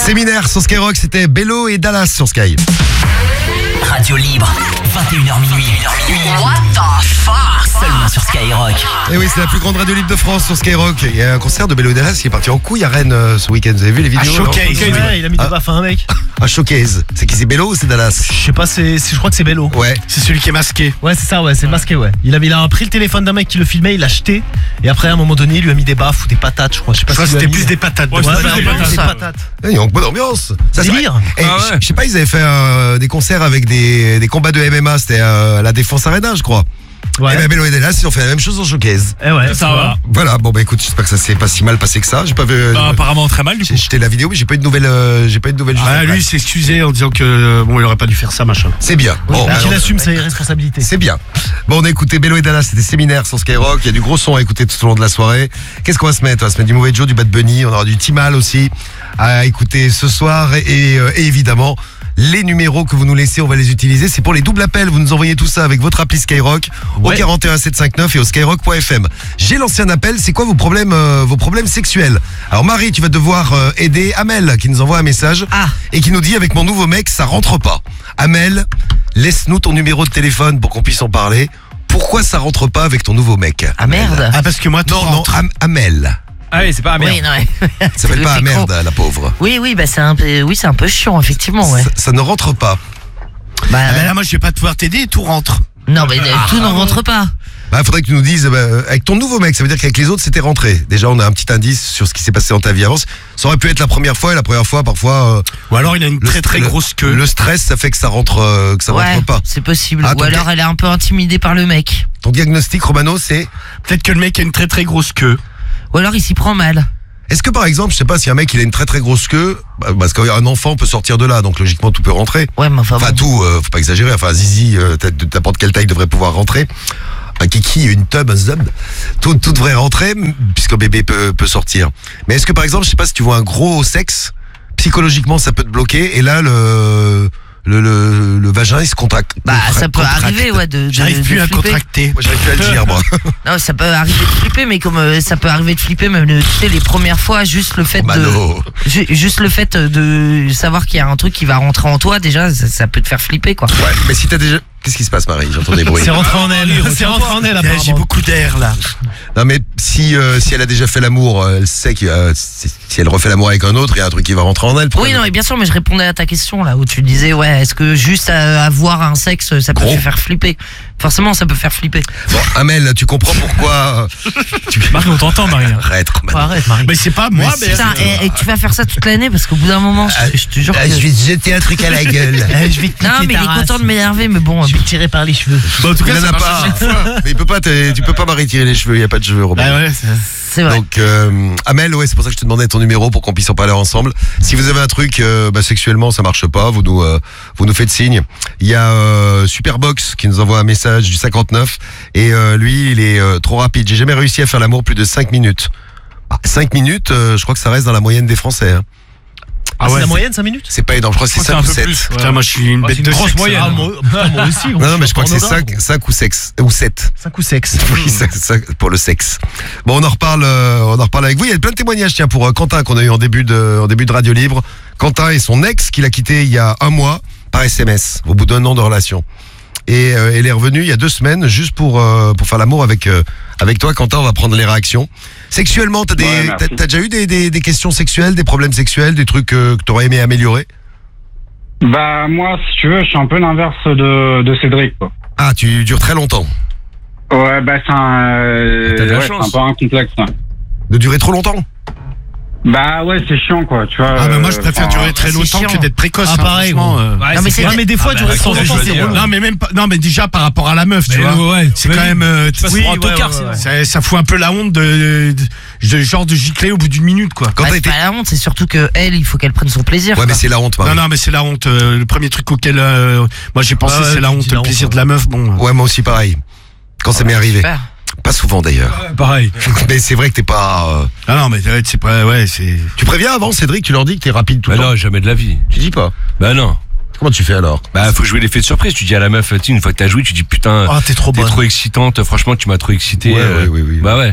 Séminaire sur Skyrock, c'était Bello et Dallas sur Sky. Radio Libre, 21h minuit. What the fuck? Seulement sur Skyrock. Et oui, c'est la plus grande radio libre de France sur Skyrock. Il y a un concert de Bello et Dallas qui est parti en couille à Rennes ce week-end. Vous avez vu les vidéos? Showcase, ouais, il a mis des baffes à un mec. Un showcase. C'est qui, c'est Bello ou c'est Dallas? Je sais pas, je crois que c'est Bello. Ouais. C'est celui qui est masqué. Ouais, c'est ça, ouais, c'est masqué, ouais. Il a pris le téléphone d'un mec qui le filmait, il l'a jeté. Et après, à un moment donné, il lui a mis des baffes ou des patates, je crois. Je sais pas si c'était plus des patates. Ouais, des patates. Il y a une bonne ambiance. Ça, c'est délire. Je sais pas, ils avaient fait des concerts avec des combats de MMA. C'était à la Défense Arena, je crois. Ouais. Et ben Bello et Dallas, ils ont fait la même chose en showcase. Eh ouais, ça va. Voilà, bon bah écoute, j'espère que ça s'est pas si mal passé que ça. J'ai pas vu. Apparemment très mal du coup. J'ai jeté la vidéo, mais j'ai pas eu de nouvelles. Lui, il s'est excusé en disant que il aurait pas dû faire ça, machin. C'est bien. Bon, qu'il assume ses responsabilités. C'est bien. Bon, on a écouté Bello et Dallas, c'était Séminaire sur Skyrock. Il y a du gros son à écouter tout au long de la soirée. Qu'est-ce qu'on va se mettre? On va se mettre du Mauvais Joe, du Bad Bunny. On aura du Timal aussi à écouter ce soir et évidemment. Les numéros que vous nous laissez, on va les utiliser. C'est pour les doubles appels. Vous nous envoyez tout ça avec votre appli Skyrock au 41 759 et au skyrock.fm. J'ai lancé un appel. C'est quoi vos problèmes sexuels? Alors Marie, tu vas devoir aider Amel qui nous envoie un message et qui nous dit avec mon nouveau mec, ça rentre pas. Amel, laisse-nous ton numéro de téléphone pour qu'on puisse en parler. Pourquoi ça rentre pas avec ton nouveau mec? Ah merde. Ah parce que moi non, Amel. Ah oui, c'est pas Amel. Oui, non. Ça s'appelle pas Amerde, la pauvre. Oui, bah c'est un peu chiant effectivement, ouais. Ça ne rentre pas. Bah là, moi je vais pas pouvoir t'aider, tout rentre. Non, mais tout n'en rentre pas. Bah, faudrait que tu nous dises, avec ton nouveau mec, ça veut dire qu'avec les autres, c'était rentré. Déjà, on a un petit indice sur ce qui s'est passé dans ta vie avant. Ça aurait pu être la première fois, et la première fois, parfois. Ou alors il a une très grosse queue. Le stress, ça fait que ça rentre, rentre pas. C'est possible. Ou alors elle est un peu intimidée par le mec. Ton diagnostic, Romano, c'est? Peut-être que le mec a une très grosse queue. Ou alors il s'y prend mal. Est-ce que par exemple, je sais pas, si un mec il a une très grosse queue, parce qu'un enfant peut sortir de là, donc logiquement tout peut rentrer. Ouais, mais enfin tout, faut pas exagérer. Enfin, Zizi, n'importe quelle taille devrait pouvoir rentrer. Un kiki, une tub, un zub, tout devrait rentrer puisqu'un bébé peut sortir. Mais est-ce que par exemple, je sais pas, si tu vois un gros sexe, psychologiquement ça peut te bloquer et là le vagin il se contracte. Bah ça peut arriver j'arrive plus à contracter. Moi j'arrive plus à le dire moi. Non, ça peut arriver de flipper, mais comme ça peut arriver de flipper même tu sais les premières fois, juste le fait de savoir qu'il y a un truc qui va rentrer en toi, déjà ça peut te faire flipper quoi. Ouais, mais si t'as déjà... Qu'est-ce qui se passe, Marie? J'entends des bruits. C'est rentré en elle. Apparemment. J'ai beaucoup d'air là. Non mais si elle a déjà fait l'amour, elle sait que si elle refait l'amour avec un autre, il y a un truc qui va rentrer en elle. Oui, non, mais bien sûr, mais je répondais à ta question là où tu disais est-ce que juste avoir un sexe ça peut te faire flipper? Forcément, ça peut faire flipper. Bon, Amel, tu comprends pourquoi Marie, on t'entend, Marie. Arrête, Marie. Mais c'est pas moi, mais putain, et tu vas faire ça toute l'année parce qu'au bout d'un moment, je te jure que... je vais te jeter un truc à la gueule. Non, mais il est content de m'énerver, mais bon, je vais te tirer par les cheveux. Bon, en tout cas, il en a pas. Mais tu peux pas Marie tirer les cheveux, il y a pas de cheveux, Robin. Ouais, c'est vrai. Donc Amel, c'est pour ça que je te demandais ton numéro pour qu'on puisse en parler ensemble. Si vous avez un truc sexuellement ça marche pas, vous nous faites signe. Il y a Superbox qui nous envoie un message du 59 et lui il est trop rapide. J'ai jamais réussi à faire l'amour plus de 5 minutes. 5 minutes, je crois que ça reste dans la moyenne des Français. Hein. C'est la moyenne 5 minutes? C'est pas énorme, je crois que c'est 5 ou 7. Putain, moi je suis une bête de grosse sexe. moyenne. Moi aussi. Non, mais je crois que c'est 5 ou 7. 5 ou sexe. Oui, ça, pour le sexe. Bon, on en reparle avec vous. Il y a plein de témoignages, tiens, pour Quentin qu'on a eu en début de Radio Libre. Quentin et son ex qu'il a quitté il y a un mois par SMS, au bout d'un an de relation. Et elle est revenue il y a 2 semaines juste pour faire l'amour avec toi, Quentin. On va prendre les réactions. Sexuellement, t'as déjà eu des questions sexuelles, des problèmes sexuels, des trucs que t'aurais aimé améliorer? Bah moi, si tu veux, je suis un peu l'inverse de Cédric, quoi. Ah, tu dures très longtemps. Ouais, bah c'est un peu un complexe. Ouais. De durer trop longtemps? Bah ouais, c'est chiant quoi, tu vois. Ah mais moi je préfère durer très longtemps que d'être précoce. Pareil. Non mais des fois durer trop longtemps c'est relou. Non mais même pas, non mais déjà par rapport à la meuf, tu vois. Ouais, c'est quand même ça fout un peu la honte de genre de gicler au bout d'1 minute quoi. C'est pas la honte, c'est surtout que elle, il faut qu'elle prenne son plaisir. Ouais, mais c'est la honte. Non mais c'est la honte. Le premier truc auquel moi j'ai pensé c'est la honte, le plaisir de la meuf. Bon. Ouais, moi aussi pareil. Quand ça m'est arrivé. Pas souvent d'ailleurs. Pareil. Mais c'est vrai que t'es pas... Ah non mais c'est pas... Ouais, c'est... Tu préviens avant, Cédric, tu leur dis que t'es rapide tout le temps? Non, jamais de la vie. Tu dis pas? Bah non. Comment tu fais alors? Bah faut jouer l'effet de surprise. Tu dis à la meuf, une fois que t'as joué, tu dis putain, t'es trop excitante, franchement tu m'as trop excité. Oui. Bah ouais.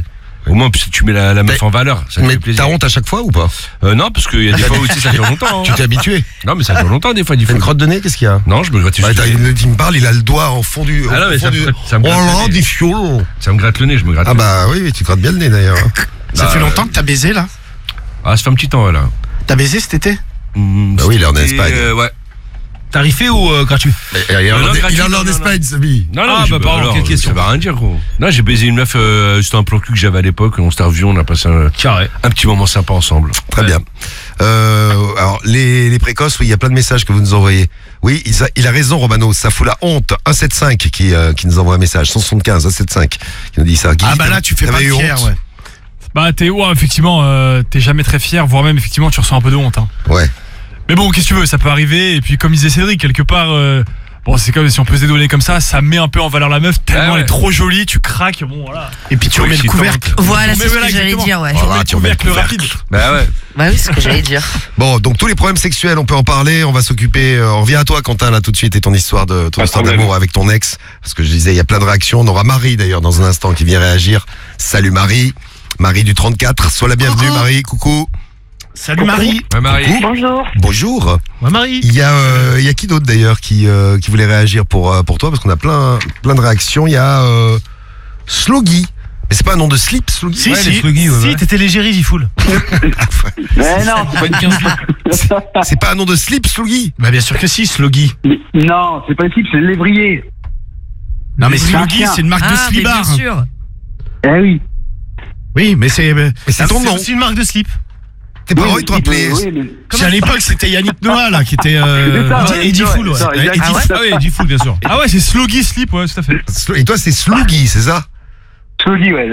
Au moins, si tu mets la meuf en valeur, ça te Mais fait plaisir. t'as honte à chaque fois ou pas? Non, parce qu'il y a des fois aussi, ça dure longtemps. Tu t'es habitué? Non, mais ça dure longtemps, des fois, T'as une crotte de nez, qu'est-ce qu'il y a? Non, je me gratte. Il me parle, il a le doigt en fond du. Ah non, mais ça me gratte Oh là, le nez. des fioles. Ça me gratte le nez, je me gratte. Ah le nez. bah oui, tu grattes bien le nez d'ailleurs. Ça fait longtemps que t'as baisé là? Ah, ça fait un petit temps, là. T'as baisé cet été? Bah oui, il est en Espagne. Ouais. Tarifé ou gratuit? Il est en Espagne, Samy. Non, Ah, bah, pardon, quelle question. Ça va rien dire, gros. Non, j'ai baisé une meuf, c'était un plan cul que j'avais à l'époque, on s'était revus, on a passé un petit moment sympa ensemble. Très bien. Alors, les précoces, oui, il y a plein de messages que vous nous envoyez. Oui, il a raison, Romano, ça fout la honte. 175 qui nous envoie un message, 175, 175 qui nous dit ça. Guy, Ah bah là, tu fais pas t'avais eu fier, honte? ouais. Bah Théo, effectivement, t'es jamais très fier, voire même effectivement tu ressens un peu de honte. Hein. Ouais. Mais bon, qu'est-ce que tu veux, ça peut arriver. Et puis comme disait Cédric, quelque part, bon c'est comme si on peut se dédouaner comme ça met un peu en valeur la meuf tellement elle est trop jolie, tu craques, bon voilà. Et puis tu remets le couvercle. Voilà, c'est ce que voilà, j'allais exactement. dire, ouais. Voilà, tu remets le Couvercle rapide. Bah ouais. Bah oui, c'est ce que j'allais dire. Bon, donc tous les problèmes sexuels, on peut en parler. On va s'occuper. On revient à toi, Quentin, là tout de suite, et ton histoire d'amour avec ton ex. Parce que je disais, il y a plein de réactions. On aura Marie d'ailleurs dans un instant qui vient réagir. Salut Marie, Marie du 34. Sois la bienvenue, Marie. Coucou. Salut Marie. Ouais, Marie. Bonjour. Bonjour. Ouais, Marie. Il y a qui d'autre d'ailleurs qui voulait réagir pour toi, parce qu'on a plein de réactions. Il y a Sloggy. Mais c'est pas un nom de slip, Sloggy? Si, Ouais, si. les Sluggy, ouais. Si, t'étais l'égérie, Zifoul. Mais non, c'est pas une C'est pas un nom de slip, Sloggy? Bah bien sûr que si, Sloggy. Non, c'est pas une type, c'est l'évrier. Non mais C'est un Sloggy, chien. c'est une marque de Ah, mais bien slibard. sûr. Eh oui. Oui, mais c'est ton nom. C'est une marque de slip. Tes parents, ils t'ont appelé. Oui, mais... c'est à l'époque, c'était Yannick Noah là qui était C'est ça, ouais, Eddie Fool, ouais. c'est ça, Eddie exact. Fool. Ah oui, G-Fool bien sûr. Ah ouais, c'est Sloggy Slip, ouais, tout à fait. Et toi, c'est Sloggy, c'est ça? Sloggy, ouais,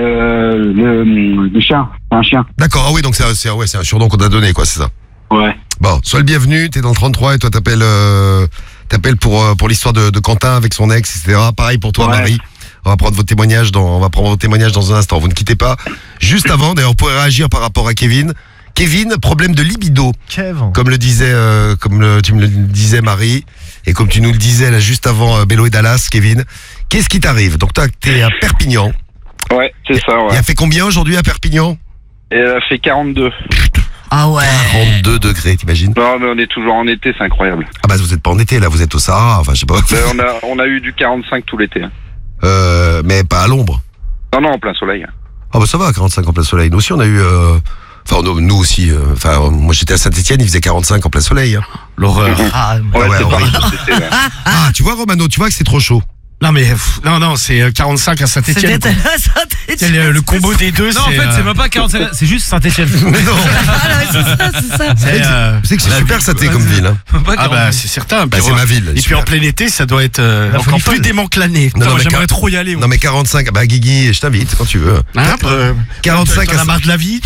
le chien, c'est un chien. D'accord, ah oui, donc c'est un surnom qu'on t'a donné, quoi, c'est ça. Ouais. Bon, sois le bienvenu, t'es dans le 33 et toi t'appelles pour l'histoire de Quentin avec son ex, etc. Pareil pour toi, Ouais. Marie. On va prendre vos témoignages dans un instant. Vous ne quittez pas. Juste avant, d'ailleurs, vous pourrez réagir par rapport à Kevin. Kevin, problème de libido. Kev. Comme tu me le disais, Marie, et comme tu nous le disais là juste avant Bello et Dallas, Kevin. Qu'est-ce qui t'arrive? Donc toi, t'es à Perpignan. Ouais, c'est ça, Il ouais. a fait combien aujourd'hui à Perpignan? Et elle a fait 42. Ah ouais. 42 degrés, t'imagines? Non, mais on est toujours en été, c'est incroyable. Ah bah vous êtes pas en été là, vous êtes au Sahara, enfin je sais pas. On a eu du 45 tout l'été. Hein. Mais pas à l'ombre. Non, en plein soleil. Ah bah ça va, 45 en plein soleil. Nous aussi on a eu... Enfin nous aussi, moi j'étais à Saint-Etienne, il faisait 45 en plein soleil. Hein. l'horreur. Ah, Ouais, ouais, c'est pareil. horrible. C'était, là. Ah, tu vois Romano, tu vois que c'est trop chaud. Non mais non, c'est 45 à Saint-Étienne. c'était C'est le combo des deux. Non, en fait, c'est même pas 45, c'est juste Saint-Etienne. c'est ça. Tu sais que c'est super Saté comme ville. Hein. Ah bah c'est certain. Bah, c'est ma ville. Et puis super. en plein été, ça doit être encore folie plus folle. dément que l'année. Non, Moi, mais j'aimerais trop y aller. Non mais 45, bah Guigui, je t'invite quand tu veux. Hein, 45 t'en as marre de la vie,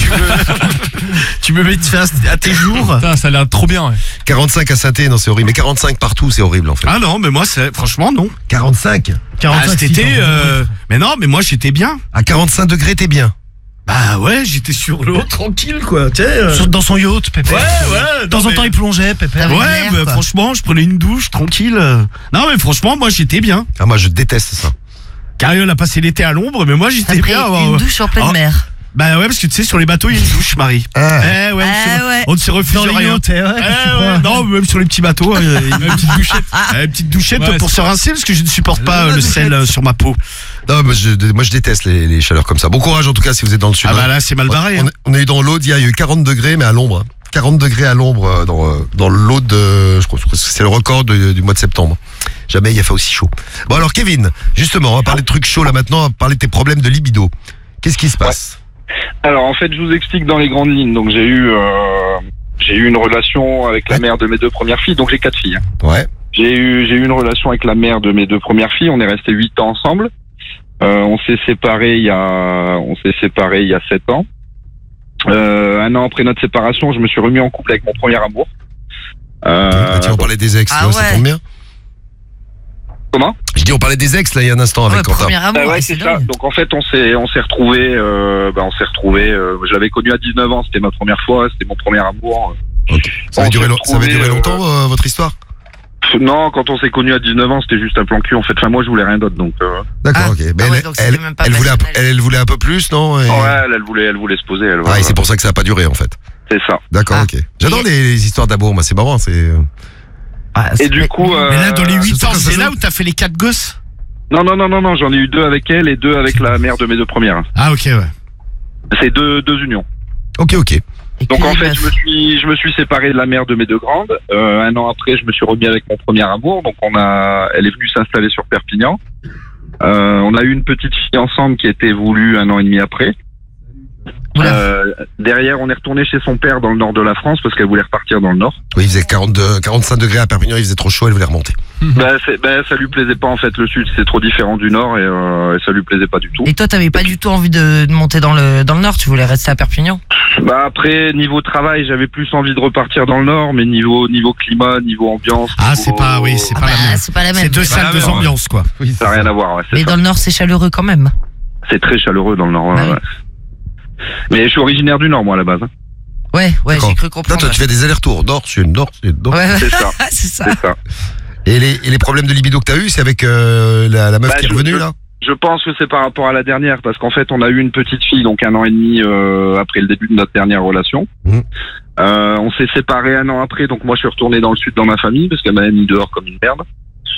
tu me mets fin à tes jours. Putain, ça a l'air trop bien, ouais. 45 à Saint-Étienne, non c'est horrible. Mais 45 partout, c'est horrible en fait. Ah non, mais moi franchement non. 45 Ah, cet été, mais non, mais moi j'étais bien. À 45 degrés, t'es bien. Bah ouais, j'étais sur l'eau, tranquille quoi. Tu sais, Dans son yacht, Pépé. ouais. De temps en temps, il plongeait, Pépé. Ah, Ouais, mer, bah, quoi. franchement, je prenais une douche tranquille. Non, mais franchement, moi j'étais bien. Ah moi je déteste ça. Carriole a passé l'été à l'ombre, mais moi j'étais Après, bien. une douche en pleine Ah. mer. Bah ouais, parce que tu sais, sur les bateaux, il y a une douche, Marie. Ah. Eh ouais, Ah ouais. on ne se refuse Dans les rien. yachts, ouais, qu'est-ce que tu crois Non, même sur les petits bateaux, une petite douchette. Une petite douchette Ouais, pour c'est se rincer, parce que je ne supporte pas le sel sur ma peau. Non, moi je déteste les chaleurs comme ça. Bon courage en tout cas si vous êtes dans le sud. Ah bah là, c'est mal barré. On a eu dans l'Aude, il y a eu 40 degrés mais à l'ombre. 40 degrés à l'ombre dans l'Aude, je crois que c'est le record du mois de septembre. Jamais il a fait aussi chaud. Bon alors Kevin, justement, on va parler de trucs chauds là maintenant, on va parler de tes problèmes de libido. Qu'est-ce qui se passe? Alors, en fait, je vous explique dans les grandes lignes. Donc, j'ai eu une relation avec la mère de mes deux premières filles. Donc, j'ai 4 filles. Ouais. J'ai eu une relation avec la mère de mes deux premières filles. On est restés 8 ans ensemble. On s'est séparés il y a 7 ans. Un an après notre séparation, je me suis remis en couple avec mon premier amour. Bah, tiens, on parlait des ex, Ah tu vois, ça ouais. tombe bien. Comment? Je dis on parlait des ex là il y a un instant avec Ouais, Quentin. premier amour, ouais, ouais, c'est c'est ça. dingue. Donc en fait, on s'est retrouvés. Je l'avais connu à 19 ans. C'était ma première fois. C'était mon premier amour. Ok. Ça On avait duré s'est longtemps retrouvés, votre histoire? Non, quand on s'est connus à 19 ans, c'était juste un plan cul en fait. Enfin, moi, je voulais rien d'autre, donc. D'accord, ok. Mais elle voulait un peu plus, non? Ouais, elle voulait se poser. Et c'est pour ça que ça a pas duré, en fait. C'est ça. D'accord, ok. J'adore les histoires d'amour, moi, c'est marrant, c'est. Et du coup. Mais là, dans les 8 ans, c'est là où t'as fait les 4 gosses? Non, j'en ai eu 2 avec elle et 2 avec la mère de mes 2 premières. Ah, ok, ouais. C'est deux unions. Ok. Donc en fait, je me suis séparé de la mère de mes 2 grandes. Un an après, je me suis remis avec mon premier amour. Donc elle est venue s'installer sur Perpignan. On a eu une petite fille ensemble qui a été voulue 1 an et demi après. Derrière, on est retourné chez son père dans le nord de la France parce qu'elle voulait repartir dans le nord. Oui, il faisait 45 degrés à Perpignan, il faisait trop chaud, elle voulait remonter. Ça lui plaisait pas en fait, le sud c'est trop différent du nord et ça lui plaisait pas du tout. Et toi, t'avais pas du tout envie de monter dans le nord, tu voulais rester à Perpignan? Après, niveau travail, j'avais plus envie de repartir dans le nord, mais niveau climat, niveau ambiance. C'est pas la même. C'est 2 salles, 2 ambiances, quoi. Oui, ça n'a rien à voir, ouais. Mais dans le nord, c'est chaleureux quand même. C'est très chaleureux dans le nord, ouais. Mais je suis originaire du nord, moi, à la base. Ouais, j'ai cru comprendre. Toi, tu fais des allers-retours, nord, sud, nord, sud, nord. Ouais. C'est ça. Et les problèmes de libido que t'as eu, c'est avec la meuf qui est revenue, là? Je pense que c'est par rapport à la dernière, parce qu'en fait, on a eu une petite fille, donc 1 an et demi après le début de notre dernière relation. On s'est séparés 1 an après, donc moi, je suis retourné dans le sud dans ma famille, parce qu'elle m'avait mis dehors comme une merde.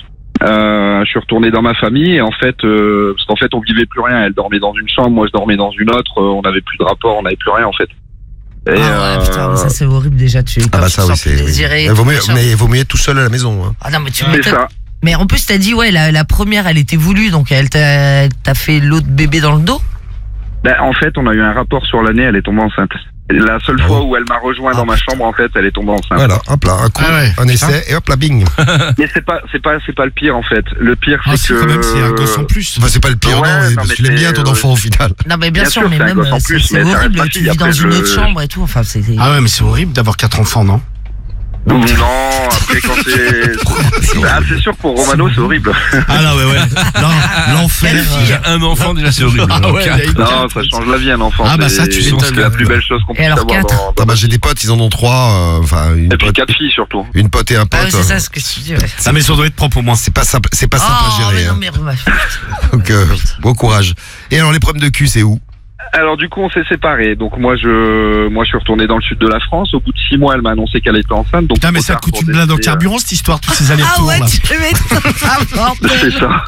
Je suis retourné dans ma famille et en fait, parce qu'en fait, on vivait plus rien. Elle dormait dans une chambre, moi je dormais dans une autre. On n'avait plus de rapport, on n'avait plus rien en fait. Et putain, ça c'est horrible déjà. Ça oui, c'est. Désiré, mais il vaut mieux être tout seul à la maison. Hein. Ah non, mais tu c'est ça. Mais en plus, t'as dit la première, elle était voulue, donc elle t'a fait l'autre bébé dans le dos. En fait, on a eu un rapport sur l'année. Elle est tombée enceinte. La seule fois où elle m'a rejoint dans ma chambre, en fait, elle est tombée enceinte. Voilà, hop là, un coup, un essai, et hop là, bing. Mais c'est pas le pire, en fait. Le pire, c'est que. Quand même, c'est un gosse en plus. Enfin, c'est pas le pire, parce que tu l'aimes bien ton enfant au final. Non, mais bien sûr, mais même, c'est horrible, tu vis dans une autre chambre et tout, enfin, c'est. Ah ouais, mais c'est horrible d'avoir 4 enfants, non? Non, après quand c'est sûr pour Romano c'est horrible. Ah là ouais. L'enfer. Un enfant déjà c'est horrible. Non, ça change la vie un enfant. Ah bah ça tu c'est la plus belle chose qu'on puisse avoir dans j'ai des potes, ils en ont 3 et puis 4 filles surtout. Une pote et un pote. Ah c'est ça ce que tu dis. La maison doit être propre au moins. C'est pas simple à gérer. Donc bon courage. Et alors les problèmes de cul c'est où? Alors du coup on s'est séparés. Donc moi je suis retourné dans le sud de la France. Au bout de 6 mois elle m'a annoncé qu'elle était enceinte. Donc putain mais ça coûte une blinde en carburant cette histoire, tous ces allers-retours là. C'est ça.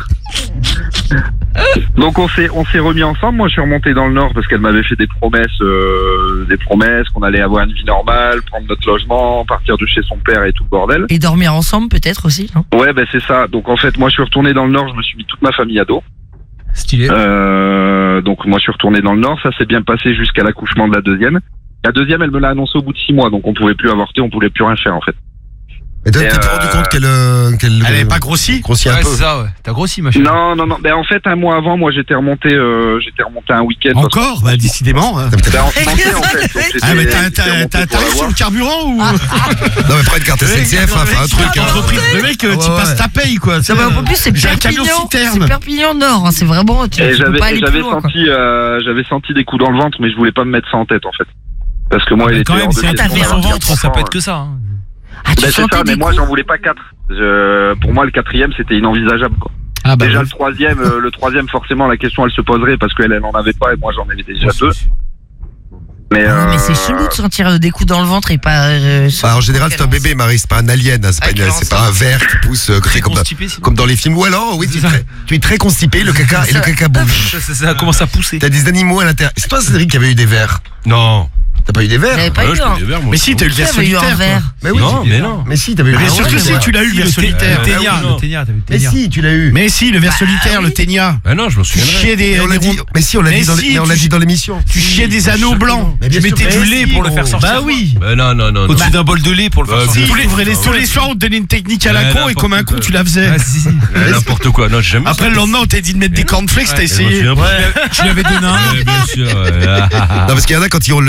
Donc on s'est remis ensemble. Moi je suis remonté dans le nord parce qu'elle m'avait fait des promesses qu'on allait avoir une vie normale, prendre notre logement, partir de chez son père et tout le bordel. Et dormir ensemble peut-être aussi, non? Ouais c'est ça. Donc en fait moi je suis retourné dans le nord. Je me suis mis toute ma famille à dos. Stylé. Donc moi je suis retourné dans le nord, ça s'est bien passé jusqu'à l'accouchement de la deuxième. La deuxième elle me l'a annoncé au bout de 6 mois, donc on pouvait plus avorter, on pouvait plus rien faire en fait. Et toi, t'es rendu compte qu'elle avait pas grossi un peu. C'est ça, ouais. T'as grossi, ma chérie. Non. Ben en fait, un mois avant, moi, j'étais remonté un week-end. Encore, bah décidément. En fait. Ah mais t'as sur le carburant ou? Non mais prends une carte SNCF, fais un truc. Le mec, tu passes ta paye quoi. En plus c'est Perpignan Nord, c'est vraiment. J'avais senti des coups dans le ventre, mais je voulais pas me mettre ça en tête en fait. Parce que moi, il était hors de question. ventre, ça peut être que ça. C'est ça, mais moi j'en voulais pas 4. Pour moi le 4e c'était inenvisageable quoi. Déjà le troisième forcément la question elle se poserait parce qu'elle en avait pas et moi j'en avais déjà 2. Mais c'est chelou de sentir des coups dans le ventre et pas. En général c'est un bébé Marie, c'est pas un alien, c'est pas un ver qui pousse comme dans les films. Ou alors oui tu es très constipé, le caca bouge. Ça commence à pousser. T'as des animaux à l'intérieur. C'est toi Cédric qui avait eu des vers? Non. T'as pas eu des verres? J'avais pas eu mais si, t'as eu le ver solitaire. Mais oui, non. Mais si, t'avais eu le ver solitaire. Bien sûr que si, tu l'as eu le ver solitaire. Le ténia, mais si, tu l'as eu. Mais si, le ver solitaire, le ténia. Bah non, je m'en souviens. Tu chiais des. Mais si, on l'a dit dans l'émission. Tu chiais des anneaux blancs. Tu mettais du lait pour le faire sortir. Bah oui. Non. Au-dessus d'un bol de lait pour le faire sortir. Tous les soirs, on te donnait une technique à la con et comme un con, tu la faisais. N'importe quoi. Non, j'ai jamais. Après, le lendemain, on t'a dit de mettre des cornflakes, t'as essayé. Tu l'avais donné un. Bien sûr. Non, parce qu'il y en a quand ils ont le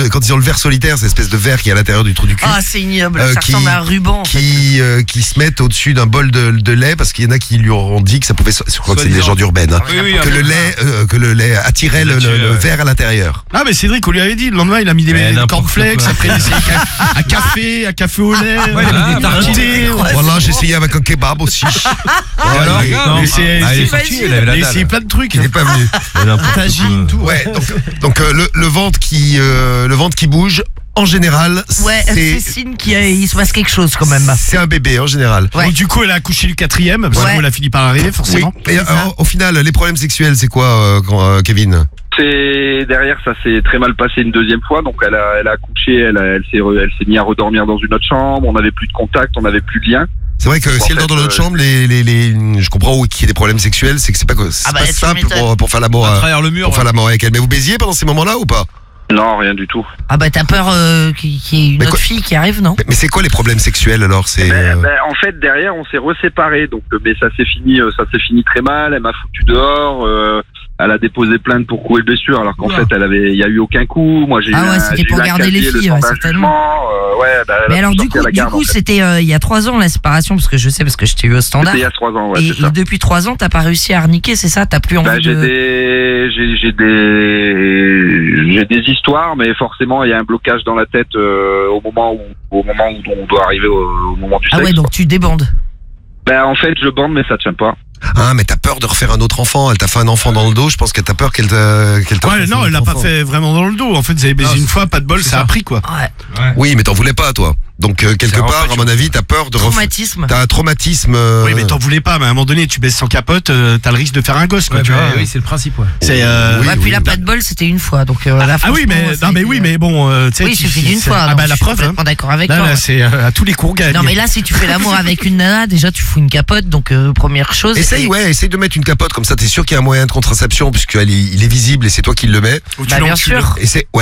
ver solitaire, c'est l'espèce de verre qui est à l'intérieur du trou du cul. Ah, c'est ignoble, ça ressemble à un ruban. Qui se mettent au-dessus d'un bol de lait parce qu'il y en a qui lui ont dit que ça pouvait, je crois que c'est une légende urbaine, hein, que le lait attirait le verre à l'intérieur. Ah mais Cédric, on lui avait dit, le lendemain il a mis des cornflakes, après il a essayé un café au lait, il a mis des tartines. Voilà, j'ai essayé avec un kebab aussi. Alors, il a essayé plein de trucs. Il n'est pas venu. Tagine, tout. Ouais, donc le ventre qui bouge. En général, ouais, c'est signe qu'il se passe quelque chose quand même. C'est un bébé en général. Ouais. Donc du coup, elle a accouché le 4e, parce qu'elle a fini par arriver forcément. Oui. Et au final, les problèmes sexuels, c'est quoi, Kevin? C'est derrière, ça s'est très mal passé une deuxième fois. Donc elle a accouché, elle s'est mise à redormir dans une autre chambre. On n'avait plus de contact, on n'avait plus de lien. C'est vrai que si elle dort dans notre chambre, je comprends qu'il y ait des problèmes sexuels, c'est que c'est pas simple pour faire l'amour pour faire l'amour avec elle. Mais vous baisiez pendant ces moments-là ou pas? Non, rien du tout. Ah bah t'as peur qu'il y ait une autre fille qui arrive, non? Mais c'est quoi les problèmes sexuels alors? En fait, derrière, on s'est reséparés. Donc, mais ça s'est fini très mal. Elle m'a foutu dehors. Elle a déposé plainte pour coup et blessure, alors qu'en fait, il y a eu aucun coup. Moi, j'ai c'était pour garder les filles, certainement. Mais alors du coup, c'était il y a 3 ans la séparation, parce que je sais, parce que je t'ai eu au standard. C'était il y a 3 ans, ouais. Et depuis 3 ans, t'as pas réussi à arniquer, c'est ça? T'as plus envie j'ai des histoires, mais forcément, il y a un blocage dans la tête au moment où on doit arriver au moment du sexe. Ah ouais, donc tu débandes. En fait, je bande, mais ça tient pas. Ah, mais t'as peur de refaire un autre enfant. Elle t'a fait un enfant dans le dos. Je pense que t'as peur qu'elle Ouais, non, elle l'a pas fait vraiment dans le dos. En fait, vous avez baisé une fois, pas de bol, ça a pris quoi. Ouais. Oui, mais t'en voulais pas, toi. Donc quelque part, à mon avis, t'as peur de traumatisme. T'as un traumatisme. Oui, mais t'en voulais pas. Mais à un moment donné, tu baisses sans capote, t'as le risque de faire un gosse, quoi. Tu vois. Oui, c'est le principe, ouais. C'est. Puis là, pas de bol, c'était une fois. Donc mais bon, tu sais. Oui, il suffit d'une fois. Ah bah la preuve. Je suis complètement d'accord avec toi. Là, c'est à tous les cours gagnés. Non, mais là, si tu fais l'amour avec une nana, déjà, tu fous une capote. Donc première chose. Essaye de mettre une capote comme ça. T'es sûr qu'il y a un moyen de contraception puisqu'il est visible et c'est toi qui le mets. Bien sûr.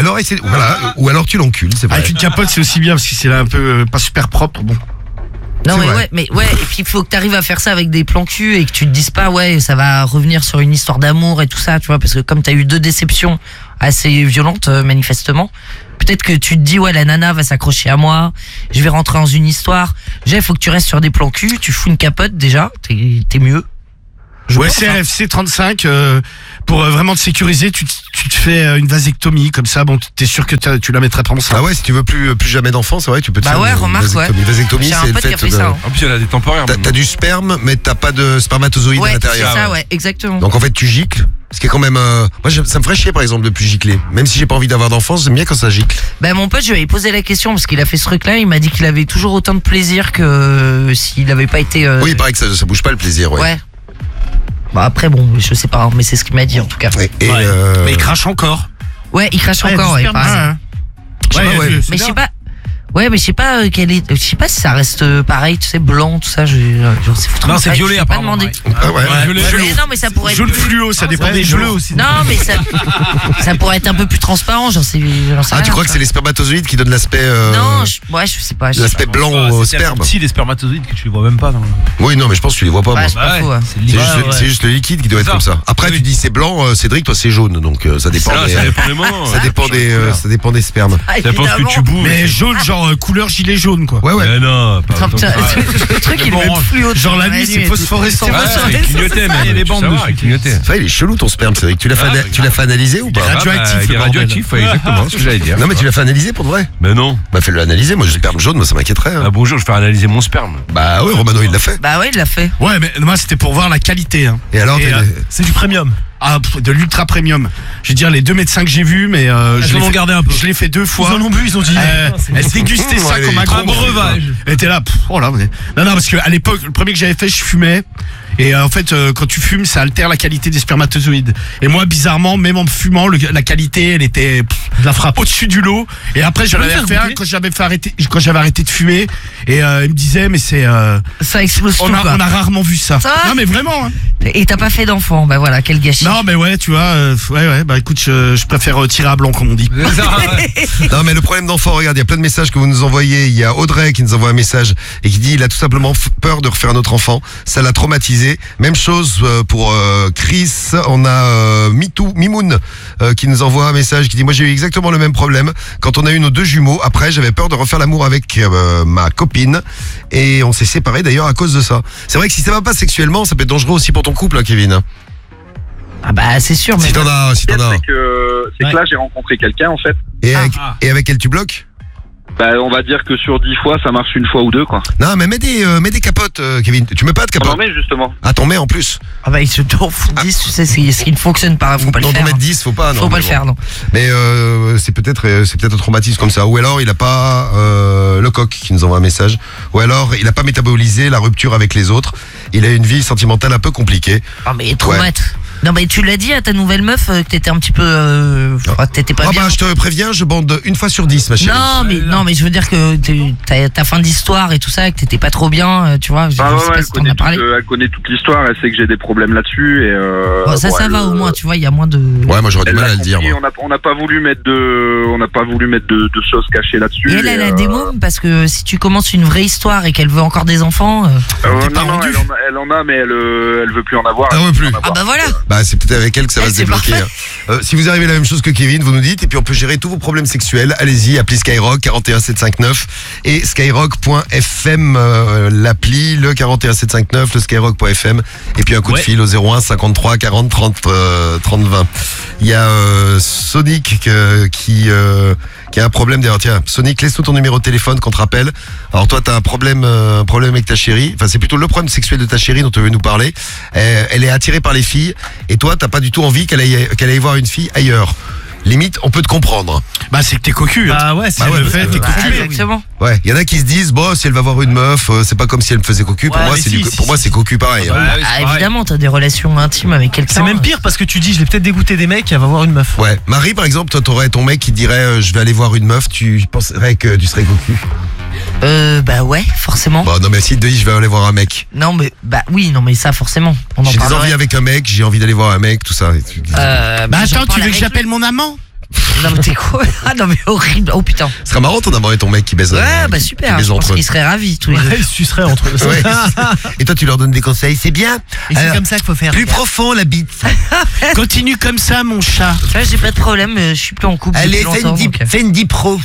Ou alors tu l'encules. C'est vrai. Avec une capote, c'est aussi bien parce que c'est un peu pas super propre. Bon. Non mais et puis il faut que tu arrives à faire ça avec des plans cul et que tu te dises pas ça va revenir sur une histoire d'amour et tout ça, tu vois, parce que comme tu as eu 2 déceptions assez violentes manifestement, peut-être que tu te dis la nana va s'accrocher à moi, je vais rentrer dans une histoire. Il faut que tu restes sur des plans cul, tu fous une capote déjà, t'es mieux. CRFC 35 pour vraiment te sécuriser, tu te fais une vasectomie comme ça, bon, t'es sûr que tu la mettras pas enceinte. Ah ouais, si tu veux plus jamais d'enfants, c'est vrai, tu peux te faire remarque, vasectomie. Vasectomie, j'ai un c'est pote le qui a fait fait ça. En plus, elle a des temporaires. T'as du sperme, mais t'as pas de spermatozoïdes à l'intérieur. C'est ça, exactement. Donc en fait, tu gicles. Ce qui est quand même moi ça me ferait chier par exemple de plus gicler. Même si j'ai pas envie d'avoir d'enfants, j'aime bien quand ça gicle. Mon pote, je lui ai posé la question parce qu'il a fait ce truc là, il m'a dit qu'il avait toujours autant de plaisir que s'il n'avait pas été Oui, il paraît que ça bouge pas le plaisir, ouais. Après bon, je sais pas, mais c'est ce qu'il m'a dit en tout cas. Mais il crache encore. Ouais, il crache encore, mais je sais pas. Ouais, mais je sais pas je sais pas si ça reste pareil, tu sais, blanc, tout ça. C'est foutu. Non, c'est violet, apparemment. pas demandé. Non, mais ça pourrait être. Jaune fluo, ça dépend des jeux aussi. Non, mais ça pourrait être un peu plus transparent, j'en sais rien. Tu crois que c'est les spermatozoïdes qui donnent l'aspect Non, je sais pas. L'aspect blanc au sperme. Si les spermatozoïdes que tu les vois même pas. Oui, non, mais je pense que tu les vois pas. C'est pas faux. C'est juste le liquide qui doit être comme ça. Après, tu dis c'est blanc, Cédric, toi c'est jaune, donc ça dépend. Ça dépend des spermes. Ça dépend ce que tu bouges. Mais jaune, genre couleur gilet jaune, quoi. Ouais. Non, le truc il est fluo. Genre la nuit, c'est phosphorescent. Il clignotait même. Il y a les bandes dessus. Il clignotait. Il est chelou ton sperme, Cédric. Tu l'as fait analyser ou pas? Il est radioactif, exactement ce que j'allais dire. Non, mais tu l'as fait analyser pour de vrai? Mais non. Fais-le analyser. Moi, j'ai le sperme jaune, moi ça m'inquiéterait. Bonjour, je vais faire analyser mon sperme. Bah oui, Romano il l'a fait. Bah ouais, il l'a fait. Ouais, mais moi c'était pour voir la qualité. Et alors, c'est du premium. De l'ultra premium. Je veux dire, les 2 médecins que j'ai vus, mais je l'ai gardé un peu. Je l'ai fait 2 fois. Ils en ont bu, ils ont dit. Elle dégustait ça comme un gros breuvage. Elle était là. Oh là. Non, parce que à l'époque, le premier que j'avais fait, je fumais. Et en fait, quand tu fumes, ça altère la qualité des spermatozoïdes. Et moi, bizarrement, même en fumant, la qualité, elle était la frappe au-dessus du lot. Et après, j'avais refait quand j'avais arrêté de fumer. Et il me disait, mais c'est... Ça explose tout, on quoi. a rarement vu ça. Non, mais vraiment. Hein. Et t'as pas fait d'enfant, bah voilà, quel gâchis. Non, mais ouais, tu vois, bah écoute, je préfère tirer à blanc, comme on dit. Non, mais le problème d'enfant, regarde, il y a plein de messages que vous nous envoyez. Il y a Audrey qui nous envoie un message et qui dit il a tout simplement peur de refaire un autre enfant. Ça l'a traumatisé. Même chose pour Chris. On a Mimoun qui nous envoie un message qui dit moi j'ai eu exactement le même problème quand on a eu nos 2 jumeaux. Après, j'avais peur de refaire l'amour avec ma copine et on s'est séparés d'ailleurs à cause de ça. C'est vrai que si ça va pas sexuellement, ça peut être dangereux aussi pour ton couple, hein, Kevin. Ah bah c'est sûr. Mais si t'en as. C'est que là j'ai rencontré quelqu'un en fait. Et avec elle tu bloques? Bah, on va dire que sur 10 fois, ça marche une fois ou 2, quoi. Non, mais mets des capotes, Kevin. Tu mets pas de capotes? T'en mets, justement. Ah, t'en mets en plus. Ah bah, il se tourne 10, tu sais, c'est ce qui ne fonctionne pas. Faut pas le faire. T'en mettre 10, faut pas, non. Faut pas le faire, non. Mais, c'est peut-être un traumatisme comme ça. Ou alors, il a pas, le coq qui nous envoie un message. Ou alors, il a pas métabolisé la rupture avec les autres. Il a une vie sentimentale un peu compliquée. Ah, mais traumate. Non, mais tu l'as dit à ta nouvelle meuf que t'étais un petit peu, t'étais pas bien. Ah bah, je te préviens, je bande une fois sur 10, ma chérie. Non, mais je veux dire que ta fin d'histoire et tout ça, que t'étais pas trop bien, tu vois. Je sais pas si t'en as parlé. Elle connaît toute l'histoire, elle sait que j'ai des problèmes là-dessus et bon, ça va au moins, tu vois, il y a moins de. Ouais, moi j'aurais du mal à le dire. On n'a pas voulu mettre de choses cachées là-dessus. Et elle a des mômes parce que si tu commences une vraie histoire et qu'elle veut encore des enfants. Non, elle en a, mais elle veut plus en avoir. Elle veut plus. Ah bah voilà. Bah c'est peut-être avec elle que ça va se débloquer. Si vous arrivez à la même chose que Kevin, vous nous dites et puis on peut gérer tous vos problèmes sexuels. Allez-y, appelez Skyrock 41759 et skyrock.fm l'appli, le 41759, le skyrock.fm et puis un coup de fil au 01 53 40 30 30 20. Il y a Sonic qui a un problème d'ailleurs. Tiens, Sonic, laisse-nous ton numéro de téléphone qu'on te rappelle. Alors toi, t'as un problème avec ta chérie. Enfin, c'est plutôt le problème sexuel de ta chérie dont tu veux nous parler. Elle est attirée par les filles et toi, t'as pas du tout envie qu'elle aille voir une fille ailleurs. Limite, on peut te comprendre. Bah, c'est que t'es cocu. Hein. Bah ouais, c'est le fait, t'es cocu. Exactement. Ouais, il y en a qui se disent, bon, si elle va voir une meuf, c'est pas comme si elle me faisait cocu. Pour moi, c'est cocu pareil. Ah, évidemment, t'as des relations intimes avec quelqu'un. C'est même pire parce que tu dis, je l'ai peut-être dégoûté des mecs, elle va voir une meuf. Ouais. Marie, par exemple, toi, t'aurais ton mec qui dirait, je vais aller voir une meuf, tu penserais que tu serais cocu? Bah ouais, forcément. Bon, non, mais si te dis, je vais aller voir un mec. Non, mais, bah oui, non, mais ça, forcément. J'ai des envies avec un mec, j'ai envie d'aller voir un mec, tout ça. Bah attends, tu veux que j'appelle mon amant? Non mais t'es quoi? Ah non mais horrible. Oh putain. Ce serait marrant ton amant et ton mec qui baisent. Ouais bah super. Je pense qu'ils seraient ravis tous les deux. Ils suceraient entre eux. Ouais. Et toi tu leur donnes des conseils, c'est bien. Et c'est comme ça qu'il faut faire. Plus profond la bite. Continue comme ça mon chat. Ouais, j'ai pas de problème, je suis plus en couple. Allez, fais une deep pro.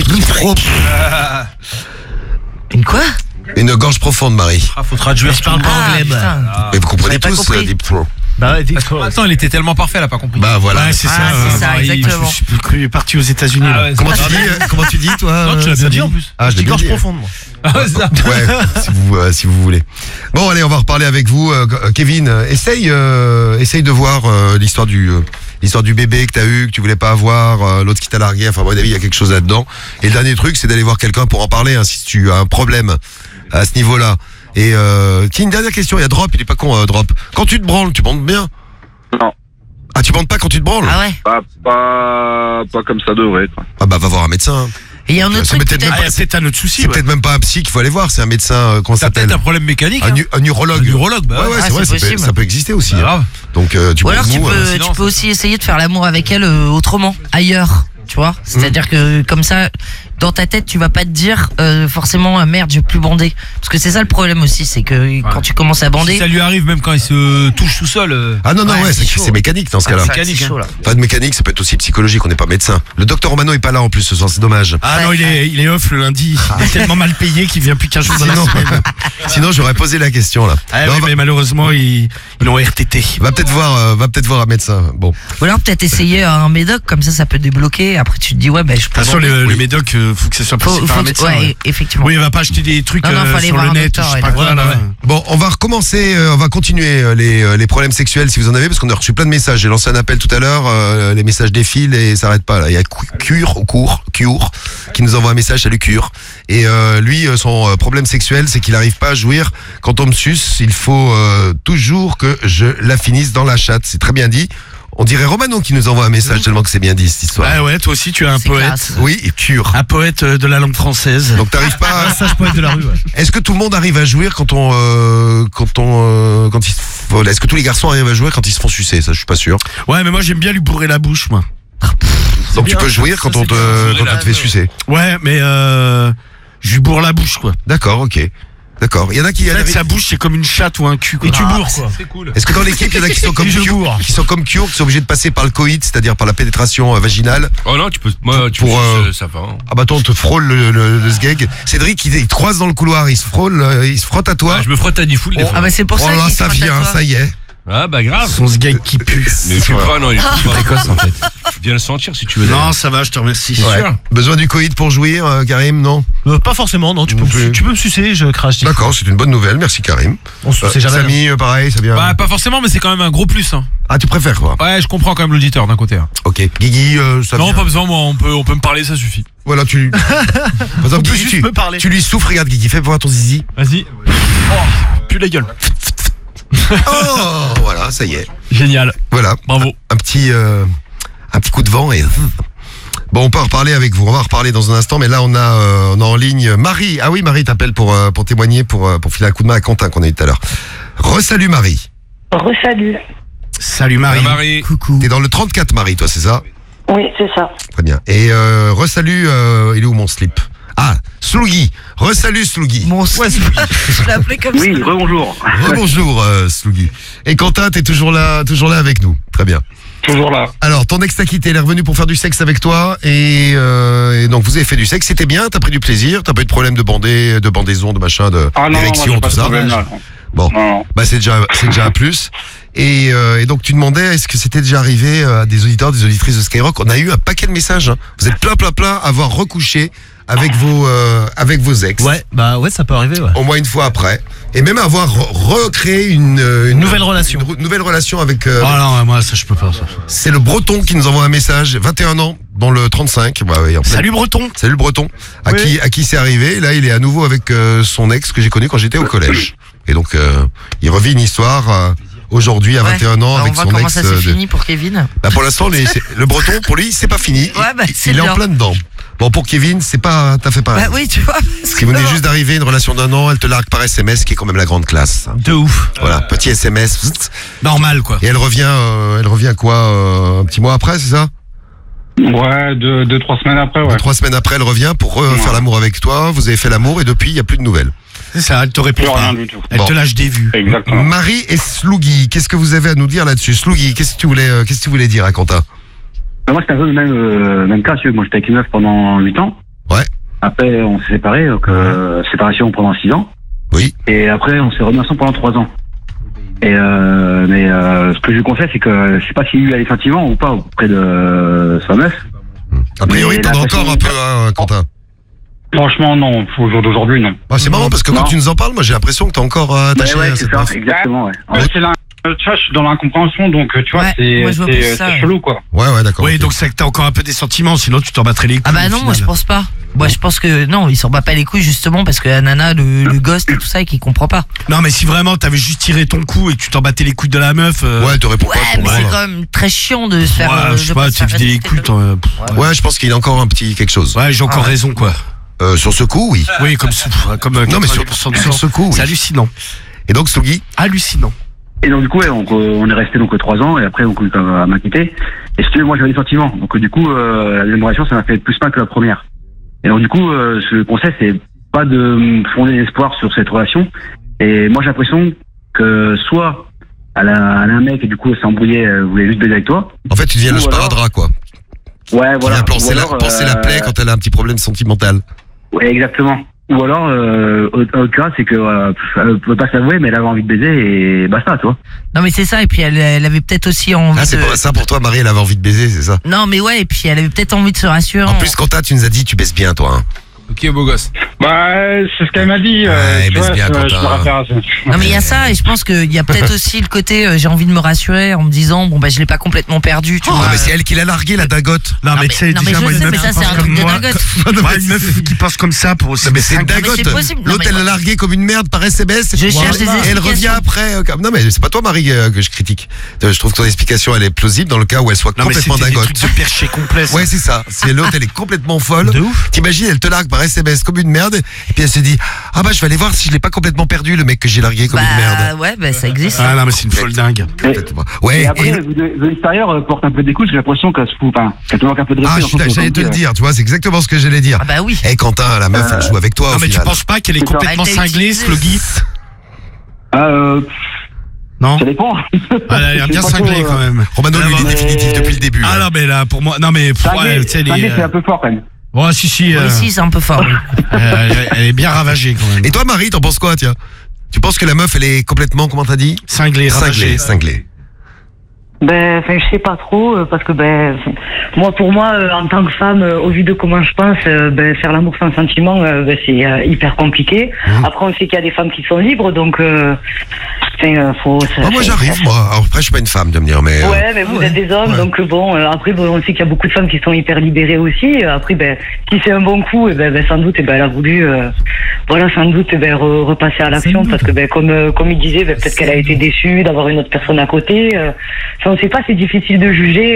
Une quoi? Une gorge profonde, Marie. Faut traduire. Je parle pas anglais. Et vous comprenez tous deep throat. Bah ouais, attends, il était tellement parfait, elle a pas compris. Bah voilà. Ouais, c'est ça, exactement. Je suis parti aux États-Unis. Comment tu dis toi? Non, tu l'as bien dit en plus. Ah, je l'ai gorge profonde, moi. Ah ouais, c'est ça. Ouais, si vous voulez. Bon, allez, on va reparler avec vous. Kevin, essaye de voir l'histoire du bébé que t'as eu, que tu voulais pas avoir, l'autre qui t'a largué. Enfin, à mon avis, il y a quelque chose là-dedans. Et le dernier truc, c'est d'aller voir quelqu'un pour en parler, hein, si tu as un problème à ce niveau-là. Et une dernière question, il y a Drop, il est pas con Drop. Quand tu te branles, tu bandes bien? Non. Ah, tu bandes pas quand tu te branles? Ah ouais. Pas comme ça devrait être. Ah bah va voir un médecin. Et il y a un autre truc c'est un autre souci. C'est peut-être même pas un psy qu'il faut aller voir, c'est un médecin qu'on s'appelle. T'as peut-être un problème mécanique. Un neurologue. Un neurologue, bah ouais, c'est vrai, ça peut exister aussi. Bah, grave. Donc ou alors tu peux aussi essayer de faire l'amour avec elle autrement, ailleurs. Tu vois, c'est-à-dire que comme ça, dans ta tête, tu vas pas te dire forcément merde, je vais plus bander. Parce que c'est ça le problème aussi, c'est que quand tu commences à bander, si ça lui arrive même quand il se touche tout seul. Ah non, c'est mécanique dans ce cas-là. Mécanique, hein. Pas de mécanique, ça peut être aussi psychologique, on n'est pas médecin. Le docteur Romano est pas là en plus ce soir, c'est dommage. Ah non, il est off le lundi. Il est tellement mal payé qu'il vient plus qu'un jour dans la semaine. Sinon, j'aurais posé la question là. Mais malheureusement, ils ont RTT. Va peut-être voir un médecin. Bon. Ou alors peut-être essayer un médoc, comme ça peut débloquer. Après tu te dis ouais, je peux. De toute façon, les médocs, faut que ça soit passé par un médecin. Ouais, effectivement. Oui, il va pas acheter des trucs sur le net, je sais pas quoi. Bon, on va continuer les problèmes sexuels si vous en avez, parce qu'on a reçu plein de messages. J'ai lancé un appel tout à l'heure, les messages défilent et ça s'arrête pas là. Il y a Cure qui nous envoie un message, salut Cure. Et lui, son problème sexuel, c'est qu'il arrive pas à jouir. Quand on me suce, il faut toujours que je la finisse dans la chatte. C'est très bien dit. On dirait Romano qui nous envoie un message tellement que c'est bien dit cette histoire. Ah ouais, toi aussi tu es un C'est poète. classe. Oui, et pur. Un poète de la langue française. Donc t'arrives pas à... Sage poète de la rue, ouais. Est-ce que tout le monde arrive à jouir quand ils se... Voilà, est-ce que tous les garçons arrivent à jouir quand ils se font sucer? Ça, je suis pas sûr. Ouais, mais moi j'aime bien lui bourrer la bouche, moi. Donc tu peux jouir quand on te fait sucer. Ouais, mais je lui bourre la bouche, quoi. D'accord, ok. D'accord. Il y en a qui... En fait, sa bouche c'est comme une chatte ou un cul, quoi. Et tu bourres, quoi. C'est cool. Est-ce que dans l'équipe, il y en a qui sont comme Je Cure, bourre. qui sont obligés de passer par le coït, c'est-à-dire par la pénétration vaginale? Oh non, tu peux, ça va. Hein. Ah bah toi, on te frôle le sgeg. Cédric, il te croise dans le couloir, il se frotte à toi. Ah, je me frotte à 10 foules des fois. Ah bah c'est pour Oh ça là, qu'il ça se frotte à vient, toi. ça y est. Ah bah grave. Son sgeg qui pue. Mais je suis pas, non, il est plus précoce en fait. Viens le sentir si tu veux. Non, ça va, je te remercie. Ouais. Besoin du coït pour jouir, Karim, non? Pas forcément, non. Tu peux me sucer, je crache. D'accord, c'est une bonne nouvelle, merci Karim. On se sait jamais. Samy, pareil, ça vient. Bah, pas forcément, mais c'est quand même un gros plus. Hein. Ah, tu préfères quoi? Ouais, je comprends quand même l'auditeur d'un côté. Hein. Ok. Guigui, ça Non, vient. pas besoin, moi, on peut me parler, ça suffit. Voilà, tu. Par exemple, peut Guigui, juste me parler. tu lui souffles, regarde Guigui, fais voir ton zizi. Vas-y. Oh, pue la gueule. Oh, voilà, ça y est. Génial. Voilà. Bravo. Un petit coup de vent et. Bon, on peut en reparler avec vous. On va en reparler dans un instant, mais là on a en ligne Marie. Ah oui, Marie t'appelle pour témoigner, pour filer un coup de main à Quentin qu'on a eu tout à l'heure. Re-salut Marie. Re-salut. Salut Marie. Marie. Coucou. T'es dans le 34 Marie, toi, c'est ça? Oui, c'est ça. Très bien. Et re-salut, il est où mon slip? Ah, Slougui. Re-salut Slougui. Mon slip. Je l'ai appelé comme Oui, ça. rebonjour. Bonjour Slougui. Et Quentin, t'es toujours là avec nous. Très bien. Toujours là. Alors, ton ex t'a quitté, il est revenu pour faire du sexe avec toi et donc vous avez fait du sexe, c'était bien, t'as pris du plaisir, t'as pas eu de problème de bandaison, de machin, d'érection, tout ça. Bon, Non. bah c'est déjà un plus. Et donc tu demandais, est-ce que c'était déjà arrivé à des auditeurs, des auditrices de Skyrock? On a eu un paquet de messages. Hein. Vous êtes plein à avoir recouché avec vos ex. Ouais, bah ouais, ça peut arriver, ouais. Au moins une fois après. Et même avoir recréé une Nouvelle relation. Une nouvelle relation avec... Oh non, moi ça je peux pas. Ça. c'est le Breton qui nous envoie un message, 21 ans, dans le 35. Bah, oui, en plein- Salut Breton. Salut le Breton. À qui c'est arrivé. Et là, il est à nouveau avec son ex que j'ai connu quand j'étais au collège. Et donc, il revit une histoire aujourd'hui à 21 ans Alors, avec on voit son comment ex. ça s'est fini pour Kevin. Bah, pour l'instant, le Breton, pour lui, c'est pas fini. Ouais, bah, c'est il est en bien. plein dedans. Bon, pour Kevin, c'est pas, t'as fait pareil. Bah oui, tu vois. parce Si que vous venez non. juste d'arriver, une relation d'un an, elle te largue par SMS, qui est quand même la grande classe. De ouf. Voilà, petit SMS. zzt. Normal quoi. Et elle revient quoi, un petit mois après, c'est ça? Ouais, 2-3 semaines après, ouais. 3 semaines après, elle revient pour faire l'amour avec toi. Vous avez fait l'amour et depuis, il n'y a plus de nouvelles. C'est ça, elle te répond Plus pas. rien du tout. Elle Bon. te lâche des vues. Exactement. Marie et Slougui, qu'est-ce que vous avez à nous dire là-dessus? Slougui, qu'est-ce que tu voulais dire à Quentin? Moi, c'était un peu le même cas. Moi, j'étais avec une meuf pendant 8 ans. Ouais. Après, on s'est séparés. Donc, séparation pendant 6 ans. Oui. Et après, on s'est remis ensemble pendant 3 ans. Et mais ce que je lui conseille, c'est que je sais pas s'il y a eu des sentiments ou pas auprès de sa meuf. A priori, Mais t'en as la encore un peu, hein, Quentin. Franchement, non. Au jour d'aujourd'hui, non. Bah, c'est marrant parce que quand Non. tu nous en parles, moi j'ai l'impression que t'es encore attaché Ouais, à c'est cette ça, meuf. exactement, ouais. Ouais, tu vois, je suis dans l'incompréhension, donc tu vois, Ouais, moi, je vois plus ça, c'est ouais. chelou, quoi. Ouais, d'accord. Oui, ok. donc c'est que t'as encore un peu des sentiments, sinon tu t'en battrais les couilles. Ah bah au non, moi final. je pense pas. Moi je pense que non, il s'en bat pas les couilles justement parce que la nana, le ghost et tout ça et qu'il comprend pas. Non, mais si vraiment t'avais juste tiré ton coup et que tu t'en battais les couilles de la meuf. Ouais, elle te répond Ouais, pas. mais pour c'est moi. quand même très chiant de se faire. Ouais, je sais de pas, se tu faire vides les respecter couilles. de- t'en- Ouais, je pense qu'il y a encore un petit quelque chose. Ouais, j'ai encore Ah ouais. raison, quoi. Sur ce coup, oui. Oui, comme Non, mais sur 90% du sur temps. ce coup, oui. C'est hallucinant. Et donc, Slougui, Hallucinant. Et donc, du coup, ouais, on est resté donc 3 ans et après, on a m'a quitté. Et si tu veux, moi, j'avais des sentiments. Donc, du coup, la deuxième relation, ça m'a fait plus mal que la première. Et donc, du coup, ce conseil, c'est pas de fonder l'espoir sur cette relation. Et moi, j'ai l'impression que soit elle a un mec et du coup, elle s'est embrouillée, elle voulait juste baiser avec toi. en fait, tu deviens le Ou alors- sparadrap, quoi. Ouais, Qui voilà. vient panser Ou alors, la plaie quand elle a un petit problème sentimental. Ouais, exactement. Ou alors, autre cas, c'est que elle peut pas s'avouer, mais elle avait envie de baiser et basta, tu vois. Non mais c'est ça et puis elle avait peut-être aussi envie Ah, c'est de. pas ça pour toi, Marie, elle avait envie de baiser, c'est ça? Non mais ouais et puis elle avait peut-être envie de se rassurer. En plus, Quentin, tu nous as dit, tu baises bien, toi. Hein. Ok, beau gosse. Bah, c'est ce qu'elle m'a dit. Ouais, tu baisse vois, bien, je me Quentin. rappelle à ça. Non mais il y a ça et je pense qu'il y a peut-être aussi le côté j'ai envie de me rassurer en me disant bon bah je l'ai pas complètement perdu, tu Oh, vois. mais c'est elle qui l'a largué, la dagote. Non, mais tu sais, non, mais déjà, je moi, une sais, meuf mais ça, qui c'est pense un comme truc de moi. dagote. Moi, une meuf qui pense comme ça pour Non, mais c'est une dagote. c'est possible. Non, L'autre, mais elle l'a largué comme une merde par SMS. Je cherche des Et elle explications. revient après. Non, mais c'est pas toi, Marie, que je critique. Je trouve que ton explication, elle est plausible dans le cas où elle soit Non, mais complètement c'était des dagote. trucs de perché complet. ça. Ouais, c'est ça. C'est l'autre, elle est complètement folle. De ouf. T'imagines, elle te largue par SMS comme une merde. Et puis elle se dit, ah bah, je vais aller voir si je l'ai pas complètement perdu, le mec que j'ai largué comme une merde. Ouais, bah ça existe. Ah non, mais c'est une folle dingue. Complètement. Ouais, Et après, et- de l'extérieur, porte un peu des coups, j'ai l'impression qu'elle se fout, enfin, qu'elle te manque un peu de Ah, respect. j'allais te le dire, tu vois, c'est exactement ce que j'allais dire. Ah bah oui. Eh, Quentin, la meuf, elle joue avec toi. Non, au mais tu final. penses pas qu'elle est C'est ça. complètement Elle t'a cinglée, utilisé. Sloggy Non. Ça dépend. Elle a l'air bien Je sais pas cinglée trop, quand même. Romano, lui, il est mais- définitif depuis le début. Ah hein. non, mais là, pour moi. Non, mais pour moi, Cinglé, tu sais, elle cinglé, c'est est. un peu fort quand même. Ouais, si. Oui, si, c'est un peu fort. Oui. Elle est bien ravagée quand même. Et toi, Marie, t'en penses quoi, tiens? Tu penses que la meuf, elle est complètement, comment t'as dit? Cinglée, ravagée. Cinglée. Ben, enfin, je sais pas trop, parce que ben, moi, pour moi, en tant que femme, au vu de comment je pense, ben, faire l'amour sans sentiment, ben, c'est hyper compliqué. Après, on sait qu'il y a des femmes qui sont libres, donc, enfin, faut. Oh, moi, j'arrive, moi. Alors, après, je suis pas une femme, de me dire, mais. Ouais, mais vous êtes des hommes, Ouais. donc bon, après, bon, on sait qu'il y a beaucoup de femmes qui sont hyper libérées aussi. Après, ben, si c'est un bon coup, ben, sans doute, ben, elle a voulu, voilà, sans doute, ben, repasser à l'action, parce que, ben, comme il disait, ben, peut-être qu'elle a été déçue d'avoir une autre personne à côté. Enfin, on sait pas, c'est difficile de juger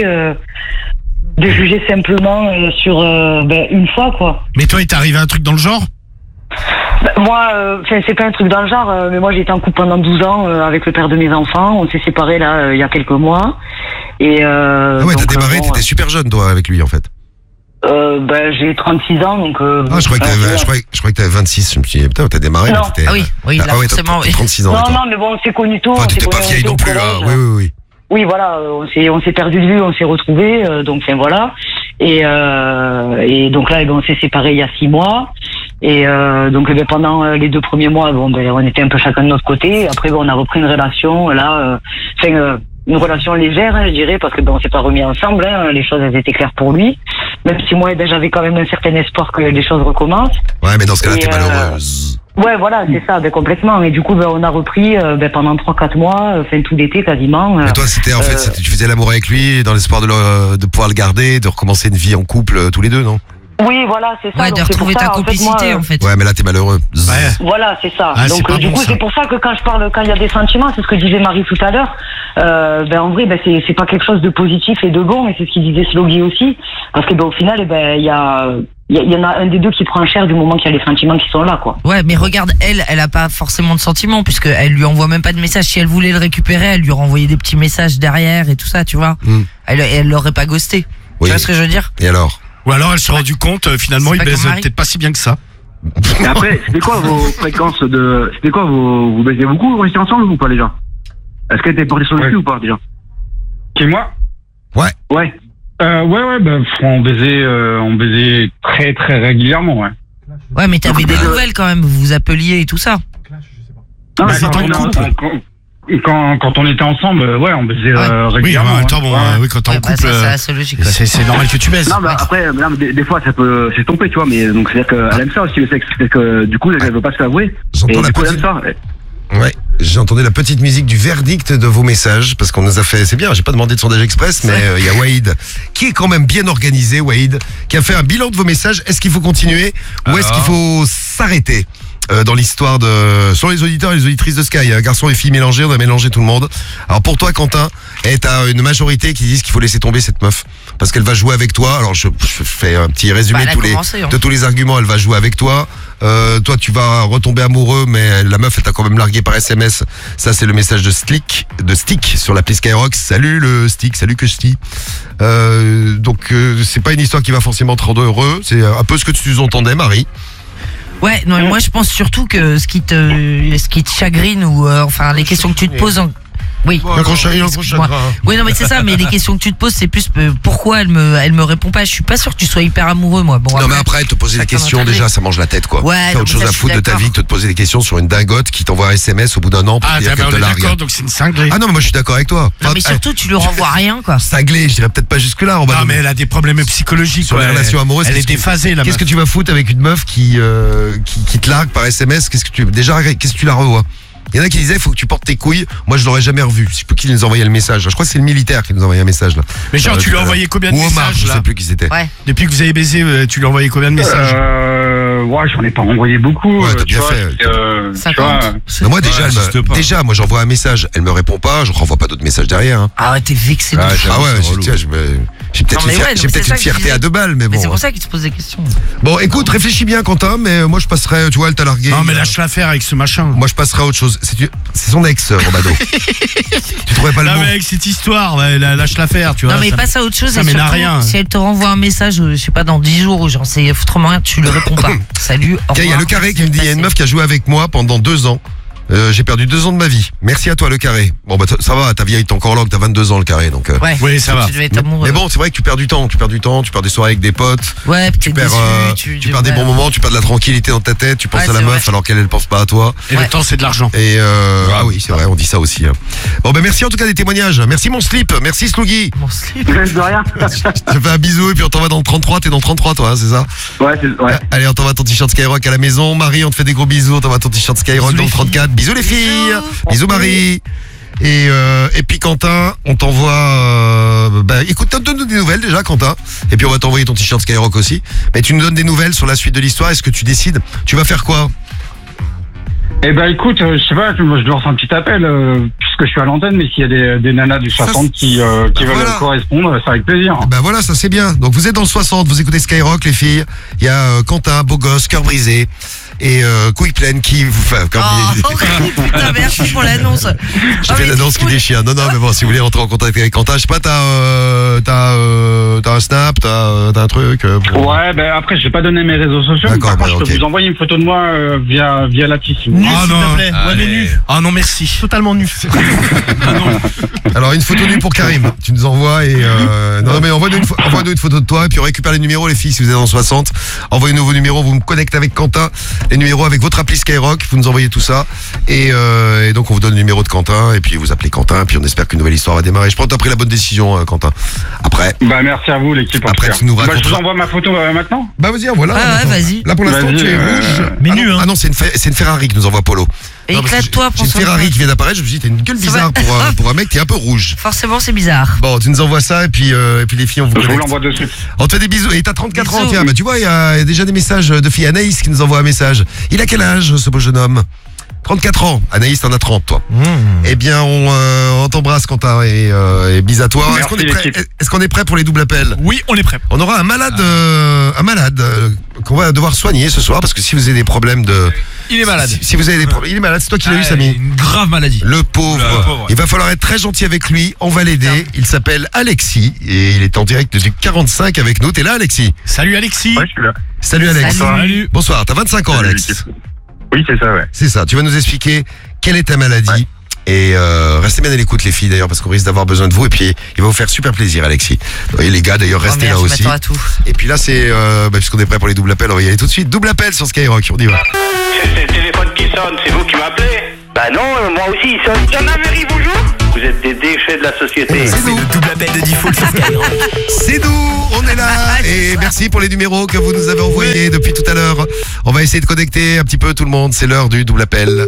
simplement sur ben, une fois, quoi. Mais toi, il t'est arrivé un truc dans le genre Ben, moi, enfin, c'est pas un truc dans le genre, mais moi j'ai été en couple pendant 12 ans avec le père de mes enfants. On s'est séparés là il y a quelques mois. Et Ah ouais, t'as donc, démarré, bon, t'étais super jeune, toi, avec lui, en fait. ben, j'ai 36 ans, donc. Ah, je croyais que t'avais 26. Je me suis dit, putain, t'as démarré, Non. mais t'étais. Ah oui, là, ouais, t'as forcément, oui. 36 ans. Non, toi. non, mais bon, on s'est connus tôt. Enfin, on tu s'est t'es pas connus vieille au non plus, hein. collège. Oui. Oui, voilà, on s'est perdu de vue, on s'est retrouvés, donc enfin voilà. Et donc là, eh ben, on s'est séparés il y a 6 mois. Et donc eh ben, pendant les 2 premiers mois, bon, ben, on était un peu chacun de notre côté. Après, bon, on a repris une relation là, une relation légère, hein, je dirais, parce que ben, on s'est pas remis ensemble. Hein, les choses elles étaient claires pour lui. Même si moi, eh ben, j'avais quand même un certain espoir que les choses recommencent. Ouais, mais dans ce cas-là, Et, t'es malheureuse. Ouais, voilà, c'est ça, ben, complètement. Et du coup, ben, on a repris ben, pendant 3-4 mois, enfin tout l'été quasiment. Et toi, c'était en fait, tu faisais l'amour avec lui dans l'espoir de pouvoir le garder, de recommencer une vie en couple tous les deux, non? Oui, voilà, c'est ça. Ouais, Donc, de c'est pour retrouver ça, ta en fait, complicité, moi, en fait. Ouais, mais là, t'es malheureux. Voilà, c'est ça. Ah, c'est donc pas du bon, coup, ça. c'est pour ça que quand je parle, quand il y a des sentiments, c'est ce que disait Marie tout à l'heure. Ben en vrai, ben c'est pas quelque chose de positif et de bon, et c'est ce qu'il disait Sloggy aussi, parce que ben au final, eh ben il y en a un des deux qui prend cher du moment qu'il y a les sentiments qui sont là, quoi. Ouais, mais regarde, elle a pas forcément de sentiments, puisque elle lui envoie même pas de message. Si elle voulait le récupérer, elle lui renvoyait des petits messages derrière et tout ça, tu vois. Elle l'aurait pas ghosté. Oui. Tu vois ce que je veux dire? Et alors? Ou alors elle s'est rendue compte, finalement, C'est il pas baise comme Marie. peut-être pas si bien que ça. Et après, c'était quoi vos fréquences de. C'était quoi vous baisiez beaucoup, vous étiez ensemble ou pas déjà? Est-ce qu'elle était portée sur le cul ou pas déjà? Qui, moi? Ouais. Ouais, ben, on baisait très très régulièrement, ouais. Ouais, mais t'avais des nouvelles quand même, vous vous appeliez et tout ça. Non, Bah, mais quand, quand on était ensemble, ouais, on baisait Oui, régulièrement. en même temps, bon, ouais. oui, quand t'es en Ouais, bah, couple, ça, c'est assez logique. Ouais. c'est normal que tu baises. Non, mais après, là, des fois, ça peut s'estomper, tu vois, mais donc c'est-à-dire qu'elle aime ça aussi, le sexe. C'est que du coup, elle veut pas se l'avouer. Et J'entends la du coup, elle aime petite. ça. Ouais, j'ai entendu la petite musique du verdict de vos messages, parce qu'on nous a fait, c'est bien, j'ai pas demandé de sondage express, mais il y a Wade, qui est quand même bien organisé, Wade, qui a fait un bilan de vos messages. Est-ce qu'il faut continuer ou est-ce qu'il faut s'arrêter dans l'histoire de... Sur les auditeurs et les auditrices de Sky, garçons et filles mélangés, on a mélangé tout le monde. Alors pour toi, Quentin, t'as une majorité qui disent qu'il faut laisser tomber cette meuf, parce qu'elle va jouer avec toi. Alors je fais un petit résumé Bah, elle a de commencé, hein. tous les arguments. Elle va jouer avec toi. Toi, tu vas retomber amoureux, mais la meuf, elle t'a quand même largué par SMS. Ça, c'est le message de Stick sur l'appli Skyrock. Salut le Stick, salut que Stick. Donc, c'est pas une histoire qui va forcément te rendre heureux. C'est un peu ce que tu entendais, Marie. Ouais, non, mais moi je pense surtout que ce qui te chagrine ou enfin les questions que tu te poses Oui. Il enchaînera. Oui, non, mais c'est ça. Mais les questions que tu te poses, c'est plus pourquoi elle me répond pas. Je suis pas sûr que tu sois hyper amoureux, moi. Bon. Non, mais après, te poser des questions, déjà, ça mange la tête, quoi. Ouais. T'as autre chose à foutre de ta vie que de te poser des questions sur une dingote qui t'envoie un SMS au bout d'un an pour dire qu'elle te largue. D'accord, donc c'est une cinglée. Ah non, mais moi je suis d'accord avec toi. Non, mais surtout, tu lui renvoies rien, quoi. Cinglée, je dirais peut-être pas jusque là. Non, mais elle a des problèmes psychologiques. Sur les relations amoureuses. Elle est déphasée, là. Qu'est-ce que tu vas foutre avec une meuf qui te largue par SMS? Qu'est-ce que tu la revois? Il y en a qui disaient, il faut que tu portes tes couilles. Moi, je l'aurais jamais revu. Je sais plus qui nous envoyait le message. Je crois que c'est le militaire qui nous envoyait un message, là. Mais genre, tu lui as envoyé combien de messages? Ou Omar, je sais plus qui c'était. Ouais. Depuis que vous avez baisé, tu lui as envoyé combien de messages? Ouais, j'en ai pas envoyé beaucoup. Ouais, t'as bien fait. Tu vois, moi, déjà, moi, j'envoie un message. Elle me répond pas. Je renvoie pas d'autres messages derrière. Hein. Ah, t'es vexé. Ah ouais, j'ai peut-être une fierté à 2 balles, mais bon. C'est pour ça qu'il te pose des questions. Bon, écoute, réfléchis bien, Quentin, mais moi, je passerai, tu vois, elle t'a largué. Non, mais lâche l'affaire avec ce machin. Moi, je passerai à autre chose. C'est son ex, Romano. Tu trouvais pas le mot? Non, mais avec cette histoire, lâche l'affaire, tu vois. Non, mais passe à autre chose. Ça mène à rien. Si elle te renvoie un message, je sais pas, dans 10 jours, ou j'en sais foutrement rien, tu lui réponds pas. Salut, au revoir. Il y a le carré qui me dit, il y a une meuf qui a joué avec moi pendant 2 ans. J'ai perdu 2 ans de ma vie. Merci à toi, le carré. Bon, bah, ça va, ta vie est encore là, que t'as 22 ans, le carré, donc. Ouais. Oui, ça va. Mais bon, c'est vrai que tu perds du temps. Tu perds des soirées avec des potes. Ouais, tu perds des bons moments, tu perds de la tranquillité dans ta tête, tu penses à la meuf alors qu'elle pense pas à toi. Et le temps, c'est de l'argent. Et ah oui, c'est vrai, on dit ça aussi. Bon, ben merci en tout cas des témoignages. Merci mon slip, merci Sluggy. Mon slip. De rien. Je te fais un bisou et puis on t'envoie dans le 33, t'es dans le 33 toi, hein, c'est ça? Ouais. Allez, on t'envoie ton t-shirt Skyrock à la maison. Marie, on te fait des gros bisous, on t'envoie ton t-shirt Skyrock dans le 34. Bisous les filles. Bisous Marie. Et puis Quentin, on t'envoie écoute, donne-nous des nouvelles déjà Quentin. Et puis on va t'envoyer ton t-shirt Skyrock aussi. Mais tu nous donnes des nouvelles sur la suite de l'histoire. Est-ce que tu décides? Tu vas faire quoi? Eh ben écoute, je sais pas, moi je lance un petit appel puisque je suis à l'antenne, mais s'il y a des nanas du 60 qui veulent correspondre, c'est avec plaisir. Ben voilà, ça c'est bien. Donc vous êtes dans le 60, vous écoutez Skyrock les filles. Il y a Quentin, beau gosse, cœur brisé. Et couille pleine qui vous fait putain, merci pour l'annonce. J'ai fait l'annonce qui déchire. Non, mais bon, si vous voulez rentrer en contact avec Quentin, je sais pas, t'as un snap, t'as un truc. Ouais, ben après, je vais pas donner mes réseaux sociaux. D'accord, je peux vous envoyer une photo de moi via la petite. Nu, s'il te plaît. Ouais, mais nu. Ah non, merci. Totalement nu. Alors, une photo nue pour Karim. Tu nous envoies et non, mais envoie-nous une photo de toi et puis on récupère les numéros, les filles, si vous êtes dans 60. Envoyez-nous vos numéros, vous me connectez avec Quentin. Les numéros avec votre appli Skyrock, vous nous envoyez tout ça et donc on vous donne le numéro de Quentin et puis vous appelez Quentin puis on espère qu'une nouvelle histoire va démarrer. Je pense que t'as pris la bonne décision Quentin. Après. Bah merci à vous l'équipe. Après tu nous racontes. Je vous envoie ma photo maintenant. Bah vas-y, voilà. Ah ouais, vas-y. Là pour l'instant tu es rouge. Mais nu hein. Ah non, c'est une Ferrari que nous envoie Polo. Et éclate-toi pour une Ferrari qui vient d'apparaître, je me suis dit t'as une gueule bizarre pour un mec qui est un peu rouge. Forcément c'est bizarre. Bon, tu nous envoies ça et puis les filles on vous connecte. Je vous l'envoie de suite. On te fait des bisous et t'as 34 ans, tiens, bah tu vois il y a déjà des messages de filles. Anaïs qui nous envoie un message. Il a quel âge ce beau jeune homme? 34 ans. Anaïs, t'en as 30, toi. Eh bien, on t'embrasse, Quentin, et bis à toi. Est-ce qu'on est prêt pour les doubles appels? Oui, on est prêt. On aura un malade qu'on va devoir soigner ce soir, parce que si vous avez des problèmes de... Il est malade. Si vous avez des problèmes, il est malade, c'est toi qui l'as eu, Samy. Une grave maladie. Le pauvre. Il va falloir être très gentil avec lui. On va l'aider. Il s'appelle Alexis et il est en direct du 45 avec nous. T'es là, Alexis? Salut, Alexis. Ouais, je suis là. Salut, Alex. Salut. Bonsoir. T'as 25 ans, Alex. Oui, c'est ça, ouais. C'est ça. Tu vas nous expliquer quelle est ta maladie. Et restez bien à l'écoute les filles d'ailleurs parce qu'on risque d'avoir besoin de vous et puis il va vous faire super plaisir Alexis. Et les gars d'ailleurs restez là aussi. Et puis là c'est puisqu'on est prêt pour les doubles appels, on va y aller tout de suite. Double appel sur Skyrock, on y va. C'est le téléphone qui sonne, c'est vous qui m'appelez? Bah non, moi aussi il sonne. Gendarmerie, bonjour. Vous êtes des déchets de la société. C'est le double appel de Default sur Skyrock. C'est nous, on est là et merci pour les numéros que vous nous avez envoyés depuis tout à l'heure. On va essayer de connecter un petit peu tout le monde, c'est l'heure du double appel.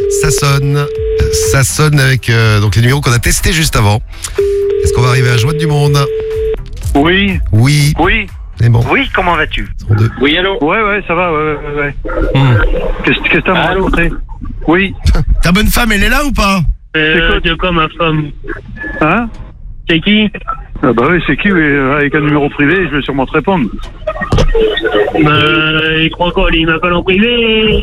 Ça sonne avec donc les numéros qu'on a testés juste avant. Est-ce qu'on va arriver à joindre du monde? Oui. Oui. Oui. C'est bon. Oui, comment vas-tu? Oui, allô? Ouais, ça va, ouais. Qu'est-ce que t'as rencontré? Oui. Ta bonne femme, elle est là ou pas? C'est quoi ma femme? Hein? C'est qui? Ah bah oui, c'est qui? Avec un numéro privé, je vais sûrement te répondre. Il croit quoi? Il m'appelle en privé?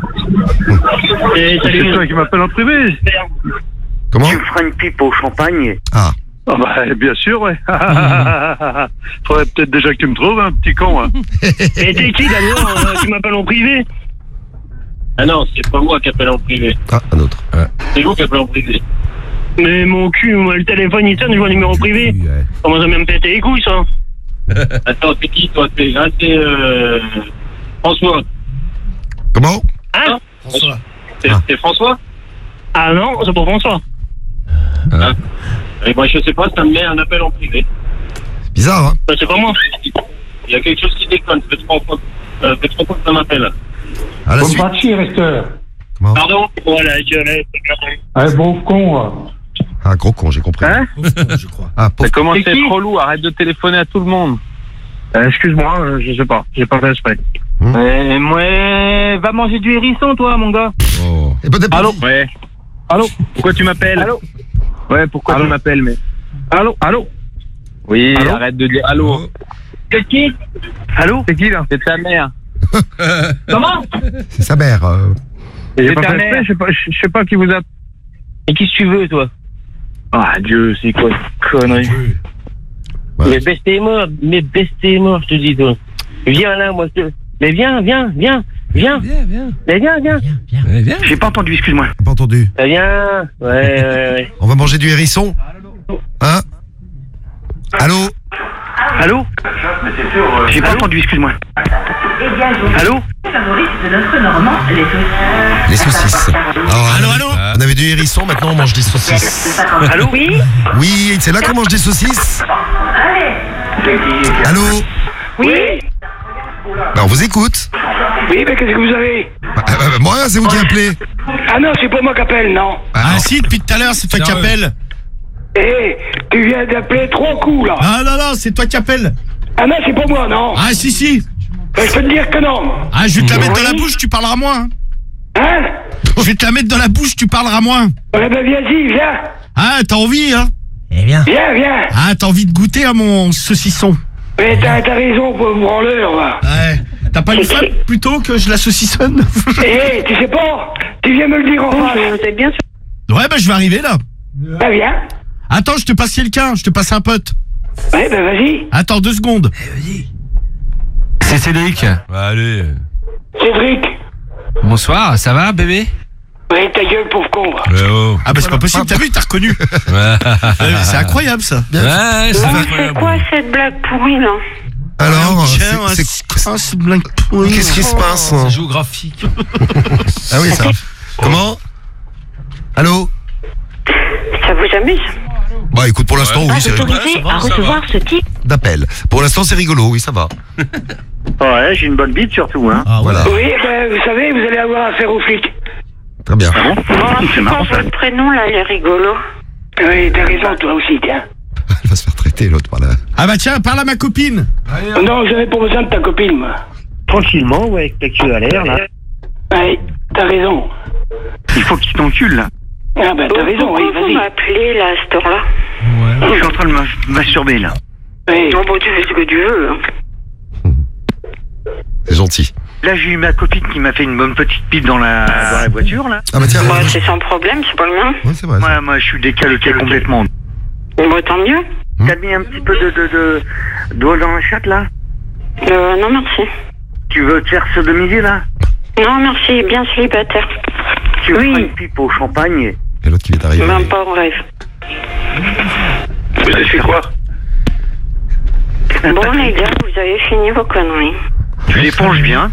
C'est toi qui m'appelle en privé? Comment? Tu me feras une pipe au champagne? Ah. Ah bah bien sûr, ouais. Faudrait peut-être déjà que tu me trouves, un petit con. Hein. Et t'es qui d'abord? Tu m'appelles en privé? Ah non, c'est pas moi qui appelle en privé. Ah, un autre. C'est vous qui appelez en privé. Mais mon cul, moi, le téléphone il sonne, je vois un numéro privé. Comment ça me péter les couilles, ça? Attends, c'est qui toi? C'est François. Comment? Hein? François. C'est François? Ah non, c'est pas François. Et moi je sais pas, ça me met un appel en privé. C'est bizarre, hein? C'est pas moi. Il y a quelque chose qui déconne, ça fait 3 fois que ça m'appelle. À la Bon, suite. pas de chier, resteur. Pardon? Voilà, je l'ai. Un bon con. Ah, gros con, j'ai compris. Hein? Je crois. Ah, pauvre. Ça commence C'est à qui être relou, arrête de téléphoner à tout le monde. Excuse-moi, je sais pas. J'ai pas fait exprès. Moi, va manger du hérisson, toi, mon gars. Oh. Et bon appétit. Allô? Ouais. Allô? Pourquoi tu m'appelles? Allô? Ouais, pourquoi tu m'appelles, mais... Allô? Allô? Oui, Allô? arrête de dire allô. C'est qui? Allô? C'est qui, là? C'est ta mère. Comment? C'est sa mère. C'est ta mère. Je sais pas qui vous a... Et qu'est-ce que tu veux, toi? Ah, Dieu, c'est quoi cette connerie? Ouais. Mais bestez-moi, je te dis, toi. Viens là, moi, je te... Mais viens. Mais viens. J'ai pas entendu, excuse-moi. Pas entendu. Mais viens. Ouais. On va manger du hérisson? Hein? Allô? Allô? J'ai pas entendu, excuse-moi. Allô? Les saucisses. Alors, allô? On avait du hérisson, maintenant on mange des saucisses. Allô? Oui? Oui, c'est là qu'on mange des saucisses? Allô? Oui. Ben, on vous écoute. Oui, mais qu'est-ce que vous avez? Moi, c'est vous qui appelez. Ah non, c'est pas moi qui appelle, non. Ah si, depuis tout à l'heure, c'est toi qui appelle. Eh, tu viens d'appeler 3 coups, là. Ah non, c'est toi qui appelle. Ah non, c'est pas moi, non. Ah si. Je peux te dire que non. Ah, je vais te la mettre dans la bouche, tu parleras moins. Hein? Je vais te la mettre dans la bouche, tu parleras moins. Ouais, ben viens-y, viens. Ah, t'as envie, hein? Viens. Ah, t'as envie de goûter à mon saucisson. Mais t'as raison, pauvre branleur, va. Ouais. T'as pas une femme plutôt que je la saucissonne? Eh, tu sais pas, tu viens me le dire en face. C'est bien sûr. Ouais, bah je vais arriver là. Ben viens. Attends, je te passe quelqu'un, je te passe un pote. Ouais, ben vas-y. Attends 2 secondes. C'est Cédric. Allez. Cédric. Bonsoir, ça va bébé? Ouais, ta gueule, pauvre con. Ah bah c'est pas possible, t'as vu, t'as reconnu. C'est incroyable ça. Ouais, c'est quoi cette blague pourrie là? Alors, c'est blague pourrie. qu'est-ce qui se passe? C'est géographique. Ah oui, ça. Comment? Allô? Ça vous amuse? Bah écoute, pour l'instant, oui, c'est rigolo. Autorisé à recevoir ce type D'appel. Pour l'instant, c'est rigolo, oui, ça va. Ouais, j'ai une bonne bite surtout, hein. Ah Voilà. Oui, ben vous savez, vous allez avoir affaire aux flics. Très bien. C'est marrant, ça. Votre prénom là, il est rigolo. Oui, t'as raison, toi aussi, tiens. Elle va se faire traiter, l'autre, par là. Ah bah tiens, parle à ma copine. Non, j'avais pas besoin de ta copine, moi. Tranquillement, ouais, avec ta queue à l'air, là. Ouais, t'as raison. Il faut que tu t'encules, là. Ah ben t'as raison, oui, Pourquoi vous vas-y. m'appelez là, à cette heure-là? Je suis en train de masturber, là. Oui. Non, bon, tu fais ce que tu veux. Hein. C'est gentil. Là, j'ai eu ma copine qui m'a fait une bonne petite pipe dans la voiture, là. Ah bah tiens. Bah, c'est sans problème, c'est pas le mien. Oui, c'est vrai. ça. Moi, je suis décalqué complètement. Bon, tant mieux. T'as mis un petit peu d'eau dans la chatte, là? Non, merci. Tu veux te faire sodomiser, là? Non, merci, bien célibataire. Tu veux une pipe au champagne? Et l'autre qui vient d'arriver. Même pas en rêve. Vous avez fait quoi? Bon, les gars, vous avez fini vos conneries. Tu l'éponges bien?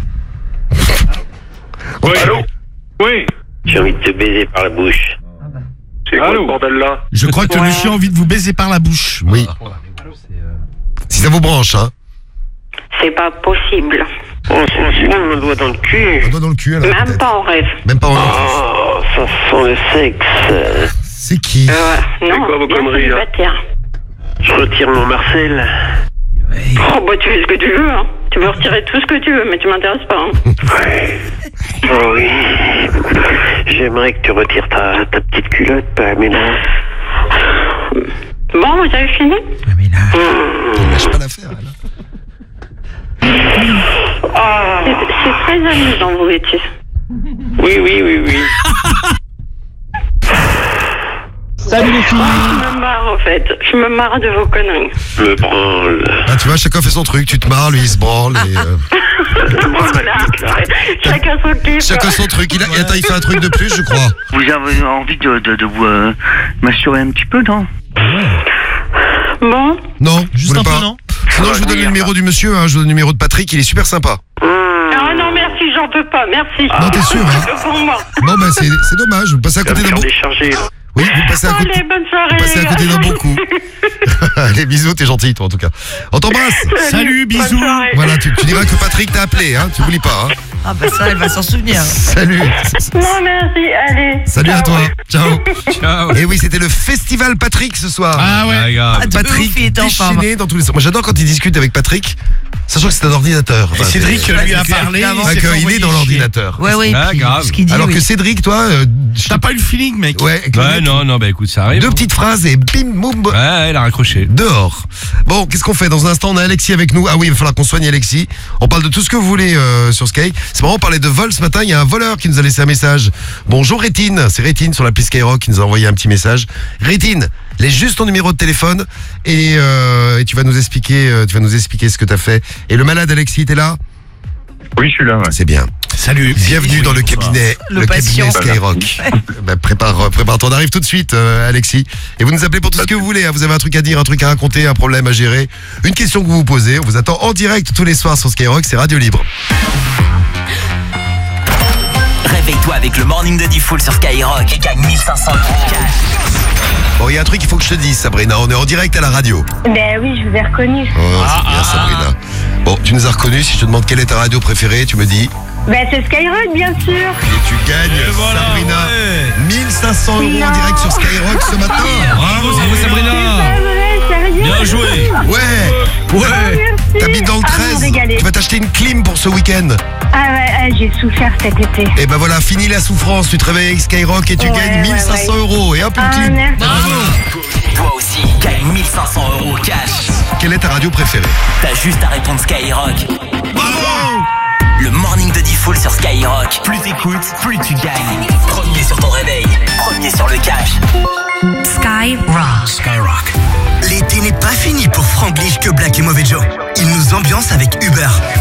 Oui. Allô? Oui. J'ai envie de te baiser par la bouche. C'est quoi le bordel là? Je crois que le chien a envie de vous baiser par la bouche. Oui. Si ça vous branche, hein. C'est pas possible. Oh, c'est bon, un doigt dans le cul. Un doigt dans le cul, alors. Même peut-être. pas en rêve. Même pas en rêve. Oh, ça sent le sexe. C'est qui? Non, quoi vos bien conneries, là? célibataire. Je retire mon Marcel. Oh, bah, tu fais ce que tu veux, hein. Tu peux retirer tout ce que tu veux, mais tu m'intéresses pas, hein. Oh oui. J'aimerais que tu retires ta petite culotte, Pamela. Bon, vous avez fini? On lâche pas l'affaire, elle. C'est très amusant, vos bêtises. Oui. Salut les filles. Je me marre. en fait. Je me marre de vos conneries. Le branle. Ah, tu vois, chacun fait son truc. Tu te marres, lui, il se branle. Et, Chacun son kiff. chacun son truc. Attends, il fait un truc de plus, je crois. Vous avez envie de vous m'assurer un petit peu, non? Bon. Non, Juste vous un voulez peu, pas non? Sinon, je vous donne le numéro du monsieur. Je vous donne le numéro de Patrick. Il est super sympa. Ah non, merci, j'en peux pas, merci. Non, t'es sûr, hein? Pour moi. Bon, bah, c'est dommage. Vous passez à côté d'un bon. Oui, vous passez à côté. Allez, bonne soirée. Vous passez à côté d'un bon coup. Allez, bisous, t'es gentil, toi, en tout cas. On t'embrasse. Salut, bisous. Voilà, tu diras que Patrick t'a appelé, hein. Tu oublies pas, hein. Ah bah ça, elle va s'en souvenir. Salut. Non, merci, allez. Salut à toi. Ciao. Ciao. Et oui, c'était le festival Patrick ce soir. Ah ouais. Patrick déchaîné dans tous les sens. Moi, j'adore quand il discute avec Patrick, sachant que c'est un ordinateur. Et Cédric lui a parlé. Il est dans l'ordinateur. Ouais, Ah, grave. ce qu'il dit, Alors oui. que Cédric, toi, T'as pas eu le feeling, mec? ouais, Non, bah écoute, ça arrive. deux petites phrases et bim, boum, Ouais, elle a raccroché. dehors. Bon, qu'est-ce qu'on fait? Dans un instant, on a Alexis avec nous. Ah oui, il va falloir qu'on soigne Alexis. On parle de tout ce que vous voulez sur Sky. C'est marrant, on parlait de vol ce matin. Il y a un voleur qui nous a laissé un message. Bonjour Rétine, c'est Rétine sur l'appli Skyrock qui nous a envoyé un petit message. Rétine, laisse juste ton numéro de téléphone et tu vas nous expliquer ce que t'as fait. Et le malade Alexis, t'es là? Oui, je suis là, ouais. C'est bien. Salut. Bienvenue dans le cabinet, Le patient. cabinet Skyrock. Bah, prépare-toi, on arrive tout de suite, Alexis. Et vous nous appelez pour tout ce que vous voulez. Hein. Vous avez un truc à dire, un truc à raconter, un problème à gérer, une question que vous vous posez. On vous attend en direct tous les soirs sur Skyrock, c'est Radio Libre. Réveille-toi avec le morning de Diffoul sur Skyrock et gagne 1500 € cash. Bon, il y a un truc qu'il faut que je te dise, Sabrina. On est en direct à la radio. Ben oui, je vous ai reconnu. Oh, c'est bien, Sabrina. Bon, tu nous as reconnus. Si je te demande quelle est ta radio préférée, tu me dis. Ben c'est Skyrock, bien sûr. Et tu gagnes, Sabrina, 1500 € en direct sur Skyrock ce matin. Bravo, Sabrina. Sérieux? Bien joué. Ouais. T'habites dans le 13. Tu vas t'acheter une clim pour ce week-end. Ah ouais, j'ai souffert cet été. Et ben voilà, fini la souffrance. Tu te réveilles avec Skyrock et tu gagnes 1500 € et hop, une clim. Bravo. Toi aussi, gagne 1500 € cash. Quelle est ta radio préférée? T'as juste à répondre Skyrock. Bravo. Le morning de Diffoul sur Skyrock. Plus t'écoutes, plus tu gagnes. Premier sur ton réveil, premier sur le cash. Skyrock. L'été n'est pas fini pour Franglish, Que Black et Mauvais Joe. Ils nous ambiancent avec Uber.